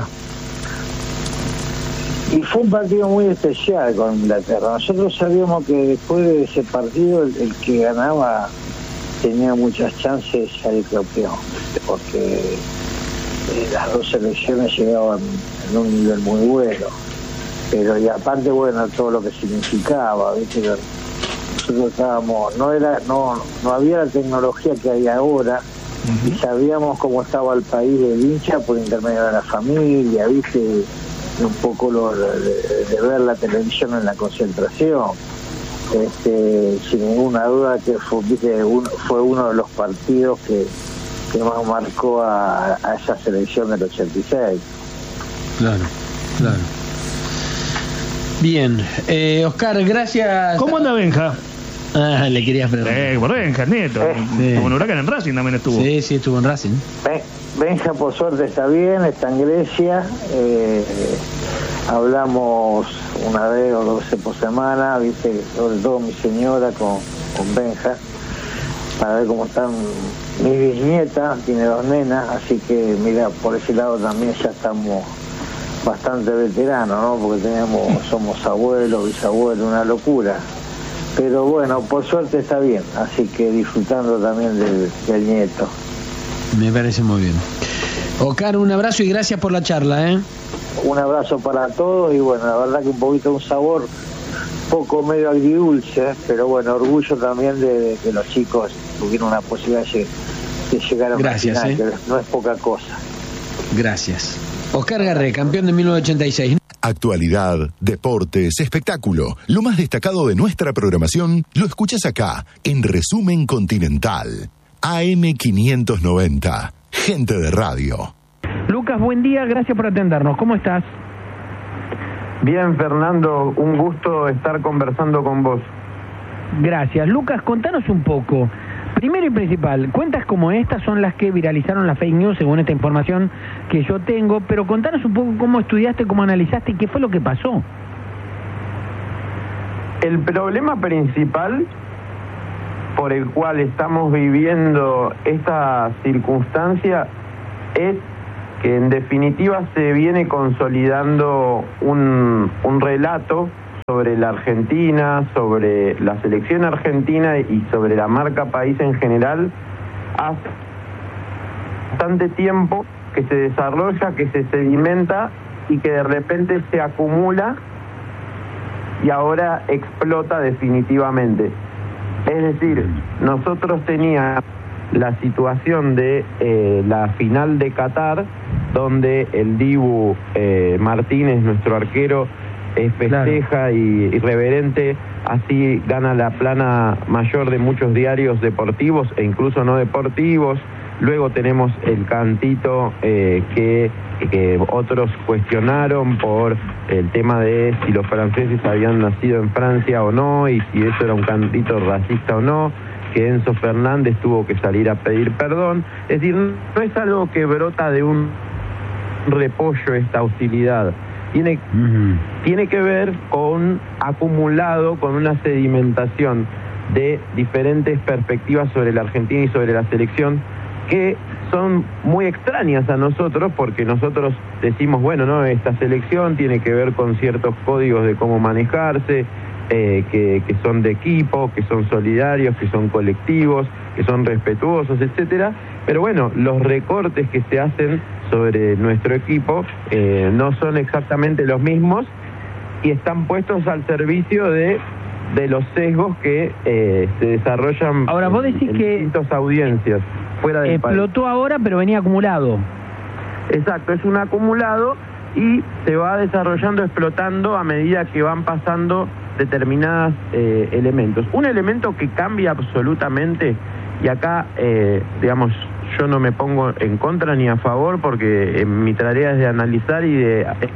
Y fue un partido muy especial con Inglaterra. Nosotros sabíamos que después de ese partido el, el que ganaba tenía muchas chances de salir campeón, porque Eh, las dos selecciones llegaban en un nivel muy bueno, pero y aparte bueno todo lo que significaba, ¿viste? Nosotros estábamos, no era, no, no había la tecnología que hay ahora, uh-huh. y sabíamos cómo estaba el país del hincha por intermedio de la familia, ¿viste? Un poco lo, de, de ver la televisión en la concentración. Este, sin ninguna duda que fue, ¿viste? Un, fue uno de los partidos que que más marcó a, a esa selección del ochenta y seis. Claro, claro. Bien, eh, Oscar, gracias. ¿Cómo anda Benja? Ah, le querías preguntar. Eh, por Benja, nieto. Eh, sí. Estuvo en Huracán, en Racing también estuvo. Sí, sí, estuvo en Racing. Ben, Benja por suerte está bien, está en Grecia. Eh, hablamos una vez o dos veces por semana, viste, sobre todo mi señora con, con Benja, para ver cómo están. Mi bisnieta tiene dos nenas, así que mira, por ese lado también ya estamos bastante veteranos, ¿no? Porque tenemos, somos abuelos, bisabuelos, una locura. Pero bueno, por suerte está bien, así que disfrutando también del, del nieto. Me parece muy bien. Oscar, un abrazo y gracias por la charla, ¿eh? Un abrazo para todos y bueno, la verdad que un poquito un sabor poco medio agridulce, pero bueno, orgullo también de, de que los chicos tuvieron una posibilidad de, de llegar a una Gracias, final, eh. que no es poca cosa. Gracias. Oscar Garré, campeón de mil novecientos ochenta y seis. Actualidad, deportes, espectáculo. Lo más destacado de nuestra programación lo escuchas acá, en Resumen Continental. A M quinientos noventa. Gente de radio. Lucas, buen día, gracias por atendernos. ¿Cómo estás? Bien, Fernando, un gusto estar conversando con vos. Gracias. Lucas, contanos un poco. Primero y principal, cuentas como estas son las que viralizaron la fake news, según esta información que yo tengo, pero contanos un poco cómo estudiaste, cómo analizaste y qué fue lo que pasó. El problema principal por el cual estamos viviendo esta circunstancia es que en definitiva se viene consolidando un, un relato sobre la Argentina, sobre la selección argentina y sobre la marca país en general hace bastante tiempo, que se desarrolla, que se sedimenta y que de repente se acumula y ahora explota definitivamente. Es decir, nosotros teníamos la situación de eh, la final de Qatar, donde el Dibu eh, Martínez, nuestro arquero, eh, festeja claro. y irreverente, así gana la plana mayor de muchos diarios deportivos e incluso no deportivos. Luego tenemos el cantito eh, que, que otros cuestionaron por el tema de si los franceses habían nacido en Francia o no, y si eso era un cantito racista o no, que Enzo Fernández tuvo que salir a pedir perdón. Es decir, no es algo que brota de un repollo esta hostilidad. Tiene, uh-huh. tiene que ver con acumulado, con una sedimentación de diferentes perspectivas sobre la Argentina y sobre la selección, que son muy extrañas a nosotros, porque nosotros decimos, bueno, no, esta selección tiene que ver con ciertos códigos de cómo manejarse, eh, que, que son de equipo, que son solidarios, que son colectivos, que son respetuosos, etcétera. Pero bueno, los recortes que se hacen sobre nuestro equipo eh, no son exactamente los mismos y están puestos al servicio de de los sesgos que eh, se desarrollan ahora, vos decís en que distintas audiencias fuera del país. Explotó ahora, pero venía acumulado. Exacto, es un acumulado y se va desarrollando, explotando a medida que van pasando determinados eh, elementos. Un elemento que cambia absolutamente, y acá, eh, digamos, yo no me pongo en contra ni a favor, porque eh, mi tarea es de analizar y de... Eh,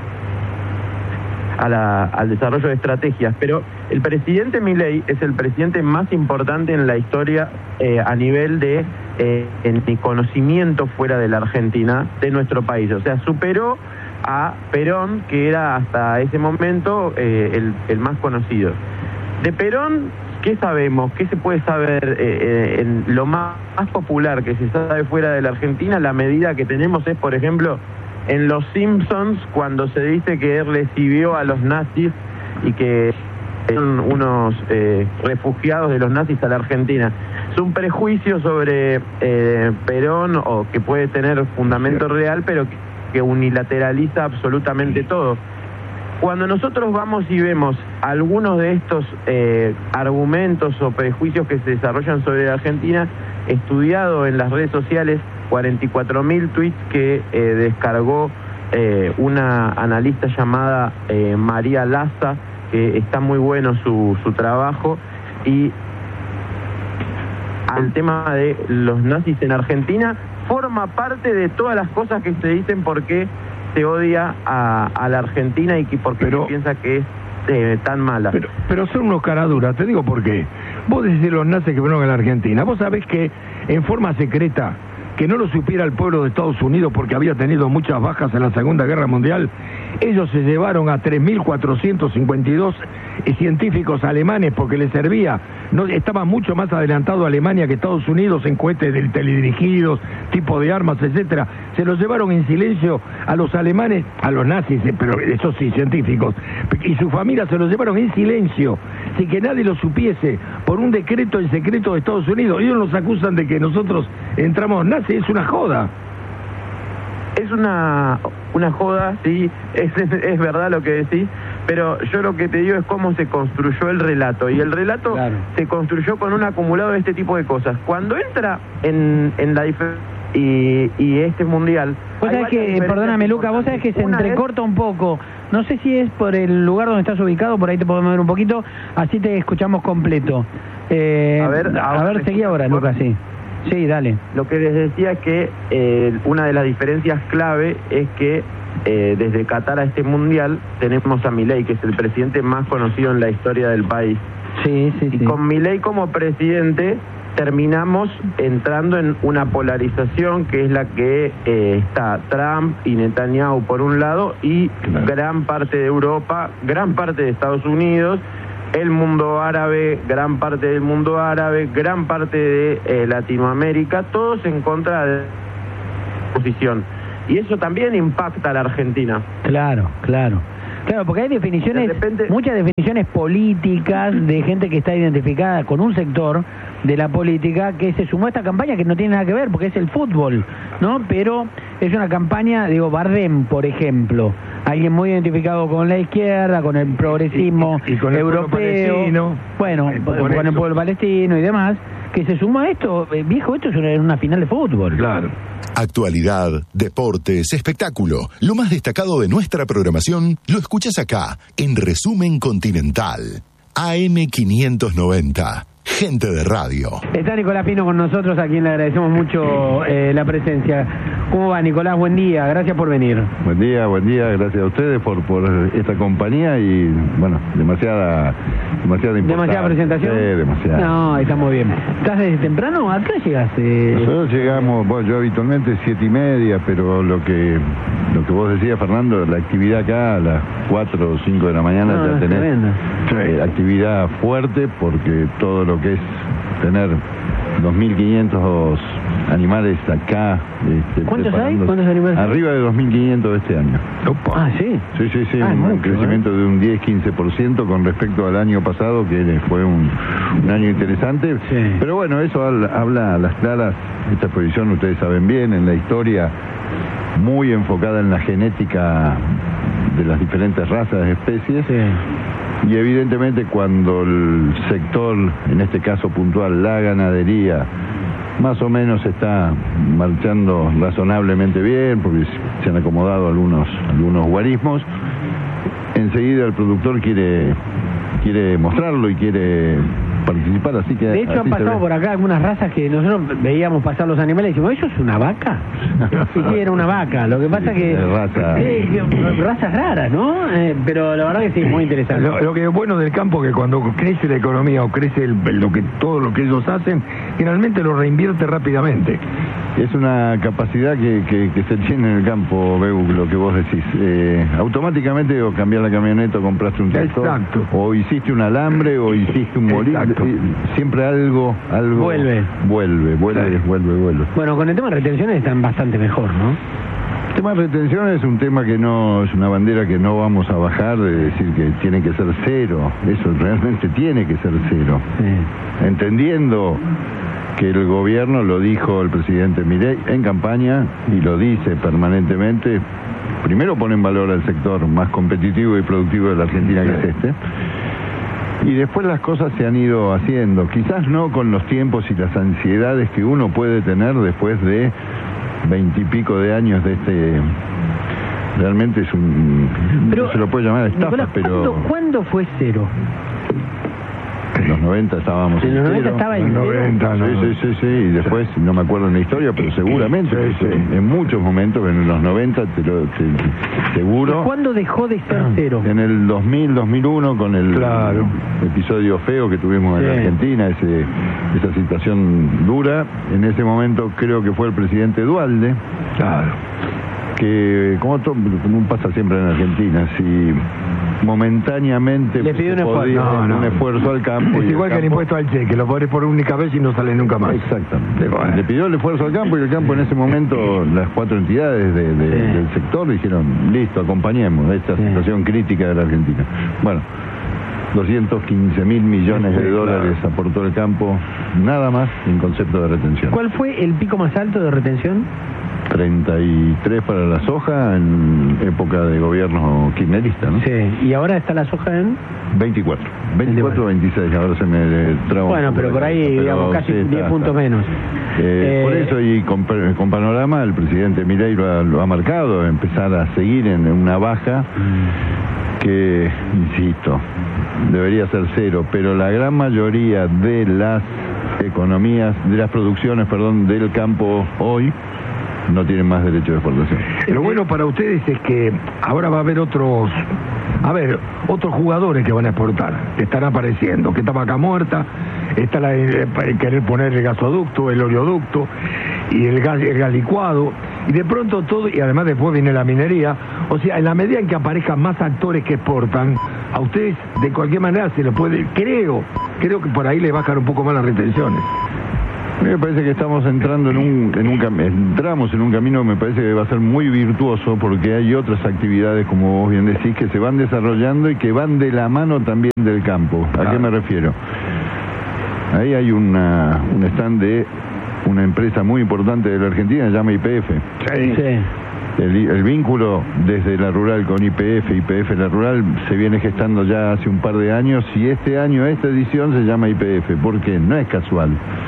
A la, al desarrollo de estrategias, pero el presidente Milei es el presidente más importante en la historia eh, a nivel de eh, en mi conocimiento fuera de la Argentina de nuestro país. O sea, superó a Perón, que era hasta ese momento eh, el, el más conocido. De Perón, ¿qué sabemos? ¿Qué se puede saber eh, eh, en lo más, más popular que se sabe fuera de la Argentina? La medida que tenemos es, por ejemplo, en Los Simpsons, cuando se dice que él recibió a los nazis y que son unos eh, refugiados de los nazis a la Argentina. Es un prejuicio sobre eh, Perón, o que puede tener fundamento real, pero que, que unilateraliza absolutamente todo. Cuando nosotros vamos y vemos algunos de estos eh, argumentos o prejuicios que se desarrollan sobre la Argentina, estudiado en las redes sociales, cuarenta y cuatro mil tweets que eh, descargó eh, una analista llamada eh, María Laza, que está muy bueno su, su trabajo, y al tema de los nazis en Argentina forma parte de todas las cosas que se dicen porque se odia a, a la Argentina y que porque pero, se piensa que es eh, tan mala. Pero, pero son unos caraduras, te digo por qué. Vos decís los nazis que fueron a la Argentina, vos sabés que en forma secreta, que no lo supiera el pueblo de Estados Unidos porque había tenido muchas bajas en la Segunda Guerra Mundial, ellos se llevaron a tres mil cuatrocientos cincuenta y dos científicos alemanes porque les servía, no, estaba mucho más adelantado Alemania que Estados Unidos en cohetes del teledirigidos, tipo de armas, etcétera. Se los llevaron en silencio a los alemanes, a los nazis, pero esos sí, científicos, y su familia se los llevaron en silencio, sin que nadie lo supiese, por un decreto en secreto de Estados Unidos. Ellos nos acusan de que nosotros entramos nazis. Es una joda. Es una una joda, sí, es, es verdad lo que decís, pero yo lo que te digo es cómo se construyó el relato, y el relato claro. se construyó con un acumulado de este tipo de cosas. Cuando entra en, en la diferencia y, y este mundial... Vos sabés que, perdóname Luca, vos sabés que se entrecorta un poco, no sé si es por el lugar donde estás ubicado, por ahí te podemos ver un poquito, así te escuchamos completo. Eh, a ver, a ver seguí ahora, Luca, sí. Sí, dale. Lo que les decía es que eh, una de las diferencias clave es que eh, desde Qatar a este mundial tenemos a Milei, que es el presidente más conocido en la historia del país. Sí, sí, y sí. con Milei como presidente terminamos entrando en una polarización que es la que eh, está Trump y Netanyahu por un lado, y claro. gran parte de Europa, gran parte de Estados Unidos, el mundo árabe, gran parte del mundo árabe, gran parte de eh, Latinoamérica, todos en contra de la posición. Y eso también impacta a la Argentina. Claro, claro. Claro, porque hay definiciones, De repente- muchas definiciones políticas de gente que está identificada con un sector de la política que se sumó a esta campaña que no tiene nada que ver porque es el fútbol, ¿no? Pero es una campaña, digo, Bardem, por ejemplo, alguien muy identificado con la izquierda, con el progresismo Y- y con el pueblo europeo, palestino. bueno, Eh, con por el eso. pueblo palestino y demás, que se suma a esto, eh, viejo, esto es una, una final de fútbol. Claro. Actualidad, deportes, espectáculo. Lo más destacado de nuestra programación lo escuchas acá, en Resumen Continental. A M quinientos noventa. Gente de radio. Está Nicolás Pino con nosotros, a quien le agradecemos mucho eh, la presencia. ¿Cómo va, Nicolás? Buen día, gracias por venir. Buen día, buen día, gracias a ustedes por, por esta compañía y, bueno, demasiada demasiada importancia. ¿Demasiada presentación? Sí, demasiada. No, está muy bien. ¿Estás desde temprano? ¿A qué llegaste? Nosotros llegamos, bueno, yo habitualmente siete y media, pero lo que lo que vos decías, Fernando, la actividad acá a las cuatro o cinco de la mañana No, ya es tenés tremendo. eh, actividad fuerte, porque todo lo que es tener dos mil quinientos animales acá. Este, ¿Cuántos hay? preparándose. ¿Cuántos animales hay? Arriba de dos mil quinientos este año. Ah, sí. Sí, sí, sí, Ah, un, mucho, crecimiento de un diez a quince por ciento con respecto al año pasado, que fue un, un año interesante. Sí. Pero bueno, eso habla, habla a las claras. Esta exposición, ustedes saben bien, en la historia, muy enfocada en la genética de las diferentes razas, especies. Sí. Y evidentemente cuando el sector, en este caso puntual, la ganadería, más o menos está marchando razonablemente bien, porque se han acomodado algunos, algunos guarismos, enseguida el productor quiere, quiere mostrarlo y quiere participar, así que... De hecho, así han se pasado ve. por acá algunas razas que nosotros veíamos pasar los animales y decimos, ¿eso es una vaca? Sí, sí, era una vaca. Lo que pasa que... de raza. Sí, que- razas raras, ¿no? Eh, pero la verdad que sí, muy interesante. Lo, lo que es bueno del campo es que cuando crece la economía o crece el- lo que todo lo que ellos hacen, generalmente lo reinvierte rápidamente. Es una capacidad que, que, que se tiene en el campo, Beu, lo que vos decís. Eh, automáticamente o cambiar la camioneta o compraste un tractor. Exacto. O hiciste un alambre o hiciste un molino. Exacto. Eh, Siempre algo, algo... Vuelve. Vuelve, vuelve, Sí. vuelve, vuelve. Bueno, con el tema de retenciones están bastante mejor, ¿no? El tema de retención es un tema que no, es una bandera que no vamos a bajar, de decir que tiene que ser cero. Eso realmente tiene que ser cero. Sí. Entendiendo que el gobierno, lo dijo el presidente Milei en campaña y lo dice permanentemente, primero pone en valor al sector más competitivo y productivo de la Argentina, que es este, y después las cosas se han ido haciendo, quizás no con los tiempos y las ansiedades que uno puede tener después de veintipico de años de este... Realmente es un... Pero, no se lo puede llamar estafa, Nicolás, pero... ¿cuándo, ¿cuándo fue cero? En los noventa estábamos En los noventa cero. estaba en En cero. noventa, no, Sí, no. sí, sí, sí, y después, no me acuerdo en la historia, pero seguramente, Sí, sí. en- en muchos momentos, en los noventa, te lo, te- seguro, ¿Cuándo dejó de ser cero? en el dos mil, dos mil uno, con el Claro. episodio feo que tuvimos en Sí. la Argentina, ese, esa situación dura, en ese momento creo que fue el presidente Dualde, Claro. que como, to- como pasa siempre en Argentina, si momentáneamente Le pidió un esfuerzo. podía- No, no. un esfuerzo al campo. Es y igual que el campo- impuesto al cheque, lo pones por única vez y no sale nunca más. Exactamente. Bueno. Le pidió el esfuerzo al campo y el campo en ese momento, las cuatro entidades de- de- Sí. del sector dijeron, listo, acompañemos esta Sí. situación crítica de la Argentina. Bueno, doscientos quince mil millones de Sí, dólares claro. aportó el campo, nada más en concepto de retención. ¿Cuál fue el pico más alto de retención? treinta y tres para la soja en época de gobierno kirchnerista, ¿no? Sí. ¿Y ahora está la soja en? veinticuatro. veinticuatro o veintiséis, ahora se me traba un Bueno, poco pero la por ahí, cabeza, pero digamos, casi sí, está, diez puntos está. menos. Eh, Eh, por eso, y con, con panorama, el presidente Milei lo ha, lo ha marcado, empezar a seguir en una baja que, insisto, debería ser cero, pero la gran mayoría de las economías, de las producciones, perdón, del campo hoy, no tienen más derecho de exportación. Lo bueno para ustedes es que ahora va a haber otros, a ver, otros jugadores que van a exportar, que están apareciendo, que está Vaca Muerta, está la, eh, querer poner el gasoducto, el oleoducto y el gas, el gas licuado. y de pronto todo, y además después viene la minería, o sea, en la medida en que aparezcan más actores que exportan, a ustedes de cualquier manera se lo puede, creo, creo que por ahí le bajan un poco más las retenciones. A mí me parece que estamos entrando en un, en un entramos en un camino que me parece que va a ser muy virtuoso, porque hay otras actividades, como vos bien decís, que se van desarrollando y que van de la mano también del campo. ¿A qué me refiero? Ahí hay una, un stand de una empresa muy importante de la Argentina, se llama Y P F. Sí. Sí. El, el vínculo desde la rural con Y P F, Y P F la rural, se viene gestando ya hace un par de años, y este año, esta edición se llama Y P F, porque no es casual.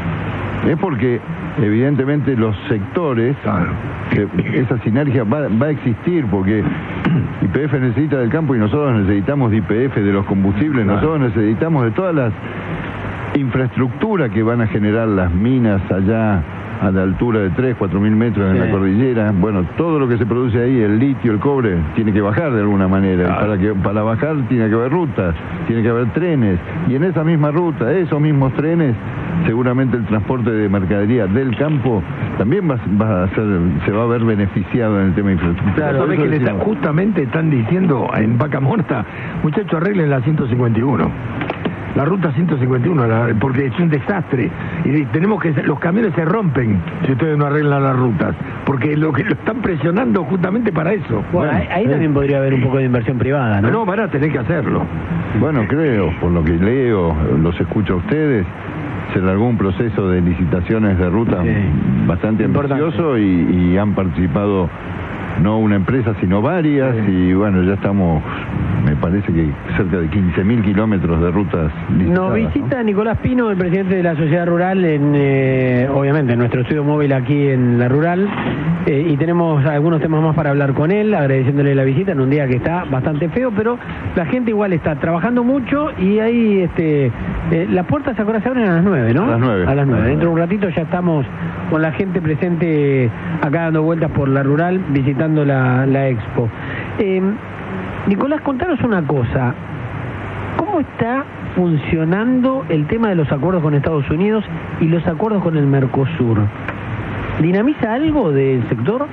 Es porque evidentemente los sectores, claro, que esa sinergia va, va a existir, porque Y P F necesita del campo y nosotros necesitamos de Y P F, de los combustibles, claro, nosotros necesitamos de todas las infraestructuras que van a generar las minas allá a la altura de tres, cuatro mil metros en sí. la cordillera. Bueno, todo lo que se produce ahí, el litio, el cobre, tiene que bajar de alguna manera. Claro. Para que para bajar tiene que haber rutas, tiene que haber trenes, y en esa misma ruta, esos mismos trenes, seguramente el transporte de mercadería del campo también va, va a ser, se va a ver beneficiado en el tema de infraestructura. Claro, ¿sabes que le están, justamente están diciendo en Vaca Muerta, muchachos, arreglen la ciento cincuenta y uno? La ruta ciento cincuenta y uno, la, porque es un desastre. Y tenemos que, los camiones se rompen si ustedes no arreglan las rutas, porque lo que lo están presionando justamente para eso. Bueno, ahí, ahí también podría haber un poco de inversión privada, ¿no? No, van a tener que hacerlo. Bueno, creo, por lo que leo, los escucho a ustedes, se largó un proceso de licitaciones de rutas sí. bastante ambicioso, y, y han participado no una empresa, sino varias, sí. y bueno, ya estamos, me parece que cerca de quince mil kilómetros de rutas licitadas. Nos visita, ¿no?, Nicolás Pino, el presidente de la Sociedad Rural, en eh, obviamente en nuestro estudio móvil aquí en la Rural, eh, y tenemos algunos temas más para hablar con él, agradeciéndole la visita en un día que está bastante feo, pero la gente igual está trabajando mucho, y ahí este eh, las puertas ahora se abren a las nueve, ¿no? A las nueve. A las nueve. Dentro de un ratito ya estamos con la gente presente acá dando vueltas por la Rural, visitando La, la expo. Eh, Nicolás, contanos una cosa. ¿Cómo está funcionando el tema de los acuerdos con Estados Unidos y los acuerdos con el Mercosur? ¿Dinamiza algo del sector?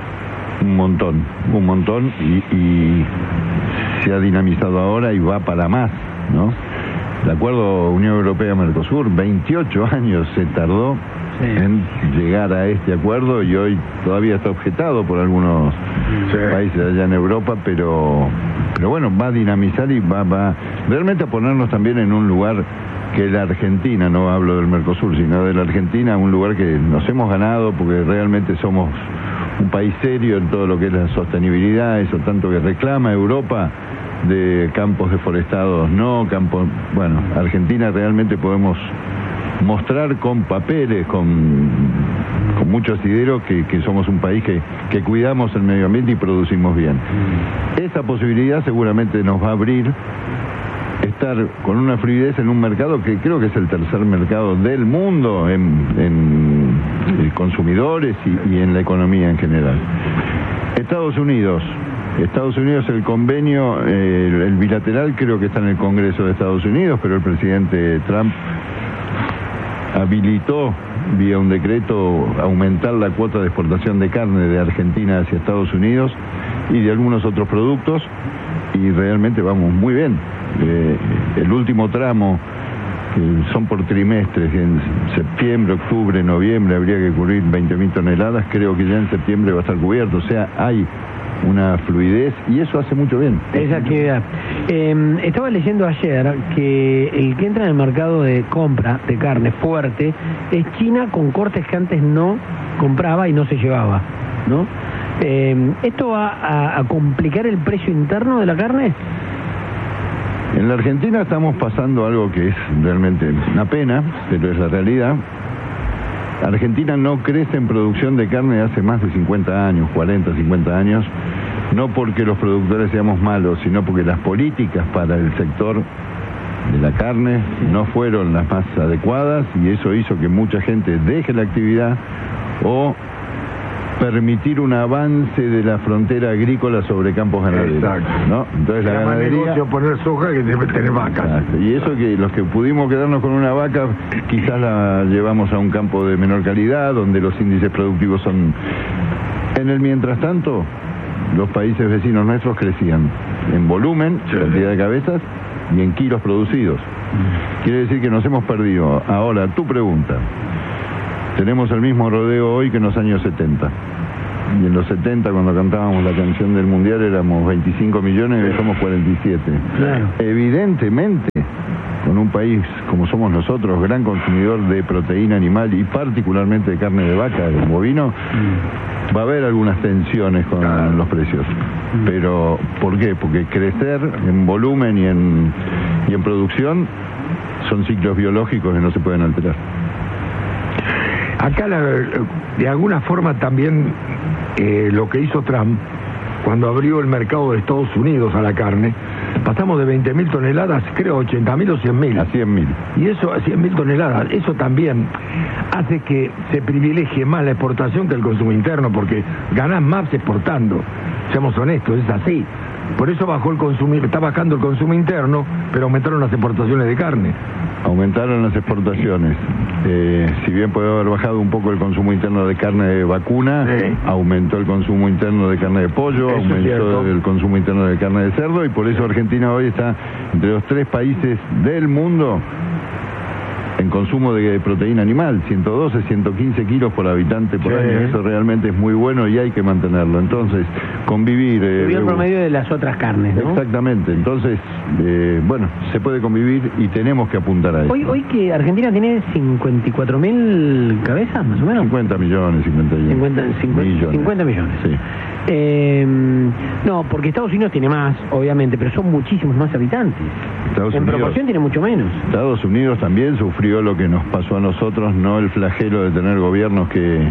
Un montón, un montón, y, y se ha dinamizado ahora y va para más, ¿no? El acuerdo Unión Europea-Mercosur, veintiocho años se tardó sí. en llegar a este acuerdo, y hoy todavía está objetado por algunos sí. países allá en Europa, pero pero bueno, va a dinamizar y va, va realmente a ponernos también en un lugar que la Argentina, no hablo del Mercosur, sino de la Argentina, un lugar que nos hemos ganado porque realmente somos un país serio en todo lo que es la sostenibilidad, eso tanto que reclama Europa, de campos deforestados, no campos, bueno, Argentina realmente podemos mostrar con papeles, con, con mucho asidero que, que somos un país que, que cuidamos el medio ambiente y producimos bien. Esa posibilidad seguramente nos va a abrir estar con una fluidez en un mercado que creo que es el tercer mercado del mundo en, en, en consumidores y, y en la economía en general. Estados Unidos. Estados Unidos, el convenio, eh, el, el bilateral creo que está en el Congreso de Estados Unidos, pero el presidente Trump habilitó vía un decreto aumentar la cuota de exportación de carne de Argentina hacia Estados Unidos y de algunos otros productos, y realmente vamos muy bien. Eh, el último tramo, que son por trimestres, en septiembre, octubre, noviembre habría que cubrir veinte mil toneladas, creo que ya en septiembre va a estar cubierto, o sea, hay una fluidez y eso hace mucho bien. Esa actividad. Eh, estaba leyendo ayer que el que entra en el mercado de compra de carne fuerte es China, con cortes que antes no compraba y no se llevaba, ¿no? Eh, ¿Esto va a, a complicar el precio interno de la carne? En la Argentina estamos pasando algo que es realmente una pena, pero es la realidad. Argentina no crece en producción de carne hace más de cincuenta años, cuarenta, cincuenta años, no porque los productores seamos malos, sino porque las políticas para el sector de la carne no fueron las más adecuadas, y eso hizo que mucha gente deje la actividad o permitir un avance de la frontera agrícola sobre campos ganaderos. Exacto. ¿No? Entonces la ganadería... negocio poner soja que debe tener vacas. Exacto. Y eso que los que pudimos quedarnos con una vaca, quizás la llevamos a un campo de menor calidad, donde los índices productivos son En el mientras tanto, los países vecinos nuestros crecían en volumen, cantidad de cabezas y en kilos producidos. Quiere decir que nos hemos perdido. Ahora, tu pregunta. Tenemos el mismo rodeo hoy que en los años setenta. Y en los setenta, cuando cantábamos la canción del Mundial, éramos veinticinco millones y hoy somos cuarenta y siete. Claro. Evidentemente, con un país como somos nosotros, gran consumidor de proteína animal y particularmente de carne de vaca, de bovino, mm. va a haber algunas tensiones con claro. los precios. Mm. Pero, ¿por qué? Porque crecer en volumen y en, y en producción son ciclos biológicos que no se pueden alterar. Acá, la, de alguna forma, también eh, lo que hizo Trump, cuando abrió el mercado de Estados Unidos a la carne, pasamos de veinte mil toneladas, creo, ochenta mil o cien mil. A cien mil. Y eso, a cien mil toneladas, eso también hace que se privilegie más la exportación que el consumo interno, porque ganás más exportando. Seamos honestos, es así. Por eso bajó el consumo, está bajando el consumo interno, pero aumentaron las exportaciones de carne. Aumentaron las exportaciones. Eh, si bien puede haber bajado un poco el consumo interno de carne de vacuna, sí. aumentó el consumo interno de carne de pollo, eso aumentó el consumo interno de carne de cerdo, y por eso Argentina hoy está entre los tres países del mundo en consumo de proteína animal, ciento doce, ciento quince kilos por habitante por sí. año. Eso realmente es muy bueno y hay que mantenerlo. Entonces, convivir... Eh, Subió el promedio de las otras carnes, ¿no? Exactamente. Entonces, eh, bueno, se puede convivir y tenemos que apuntar a eso. Hoy, hoy que Argentina tiene cincuenta y cuatro mil cabezas, más o menos. cincuenta millones, cincuenta, cincuenta, cincuenta millones. cincuenta millones. Sí. Eh, no, porque Estados Unidos tiene más, obviamente, pero son muchísimos más habitantes. Estados en Unidos, proporción tiene mucho menos. Estados Unidos también sufrió lo que nos pasó a nosotros, no el flagelo de tener gobiernos que,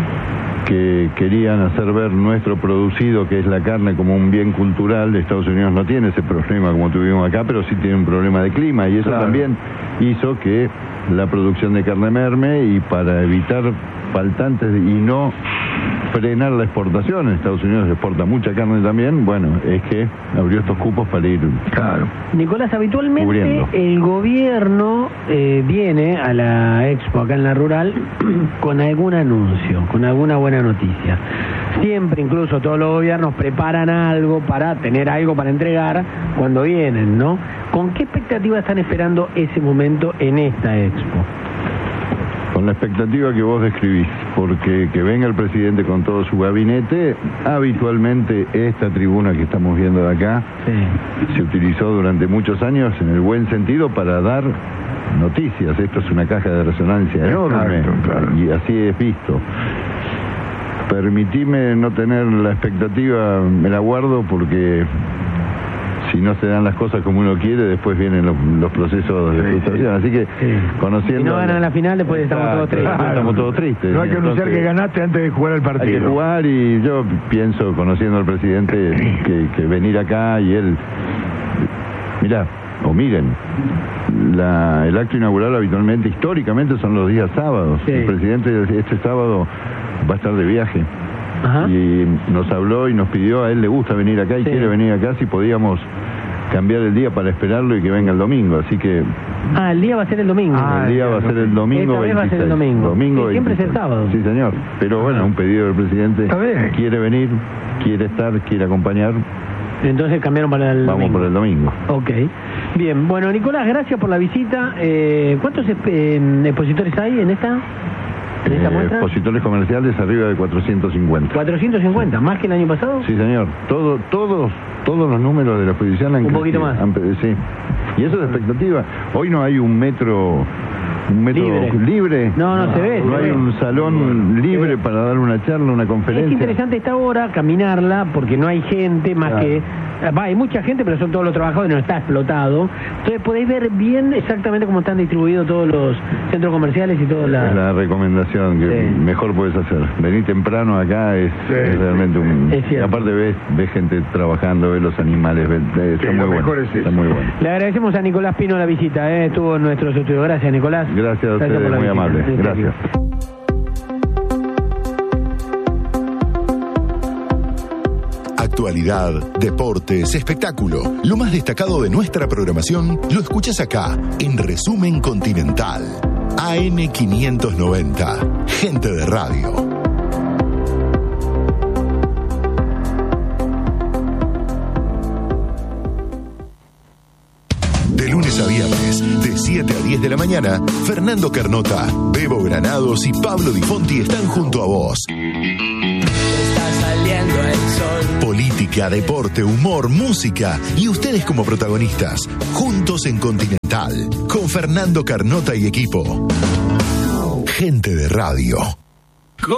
que querían hacer ver nuestro producido, que es la carne, como un bien cultural. Estados Unidos no tiene ese problema como tuvimos acá, pero sí tiene un problema de clima, y eso claro. también hizo que la producción de carne merme, y para evitar faltantes y no frenar la exportación, en Estados Unidos se exporta mucha carne también, bueno, es que abrió estos cupos para ir claro. Nicolás, habitualmente cubriendo. El gobierno eh, viene a la Expo acá en la Rural con algún anuncio, con alguna buena noticia. Siempre, incluso todos los gobiernos preparan algo para tener algo para entregar cuando vienen, ¿no? ¿Con qué expectativa están esperando ese momento en esta Expo? Con la expectativa que vos describís, porque que venga el presidente con todo su gabinete. Habitualmente esta tribuna que estamos viendo de acá sí. se utilizó durante muchos años en el buen sentido para dar noticias. Esto es una caja de resonancia enorme. Exacto, claro. Y así es visto. Permitime no tener la expectativa, me la guardo, porque si no se dan las cosas como uno quiere, después vienen los, los procesos de frustración. Sí, sí. Así que, sí. conociendo... Si no ganan la final, después estamos ah, todos tristes. Claro. Estamos todos tristes. No hay que anunciar Entonces, que ganaste antes de jugar el partido. Hay que jugar, y yo pienso, conociendo al presidente, que, que venir acá y él... Mirá, o miren, la, el acto inaugural habitualmente, históricamente, son los días sábados. Sí. El presidente este sábado va a estar de viaje. Ajá. Y nos habló y nos pidió, a él le gusta venir acá y sí. quiere venir acá, si podíamos cambiar el día para esperarlo y que venga el domingo, así que... Ah, el día va a ser el domingo. Ah, el día va a ser el domingo Esta vez va a ser el domingo. domingo sí, siempre es el sábado. Sí, señor. Pero bueno, un pedido del presidente. Quiere venir, quiere estar, quiere acompañar. Entonces cambiaron para el Vamos domingo. por el domingo. Ok. Bien, bueno, Nicolás, gracias por la visita. Eh, ¿Cuántos eh, expositores hay en esta...? ¿En esta eh, muestra? Expositores comerciales arriba de cuatrocientos cincuenta. ¿cuatrocientos cincuenta? ¿Más que el año pasado? Sí, señor. Todo, todos, todos los números de la exposición han Un crecido. poquito más. Han, sí. Y eso es expectativa. Hoy no hay un metro... Un metro libre. libre. No, no, no se ve. No se hay ve. un salón libre para dar una charla, una conferencia. Es interesante esta hora caminarla porque no hay gente más claro. que... Va, hay mucha gente, pero son todos los trabajadores, no está explotado. Entonces podéis ver bien exactamente cómo están distribuidos todos los centros comerciales y toda la... Es la recomendación que sí. mejor puedes hacer. Venir temprano acá es, sí. es realmente un... Es aparte ves, ves gente trabajando, ves los animales, ves, ves, sí, está, muy bueno, es está muy bueno. Le agradecemos a Nicolás Pino la visita, ¿eh? Estuvo en nuestros estudios. Gracias, Nicolás. Gracias a ustedes, Gracias muy visita. amable. Gracias. Actualidad, deportes, espectáculo. Lo más destacado de nuestra programación lo escuchas acá, en Resumen Continental. A M quinientos noventa. Gente de Radio. lunes a viernes, de siete a diez de la mañana, Fernando Carnota, Bebo Granados y Pablo Di Fonti están junto a vos. Está saliendo el sol. Política, deporte, humor, música y ustedes como protagonistas, juntos en Continental, con Fernando Carnota y equipo. Gente de Radio.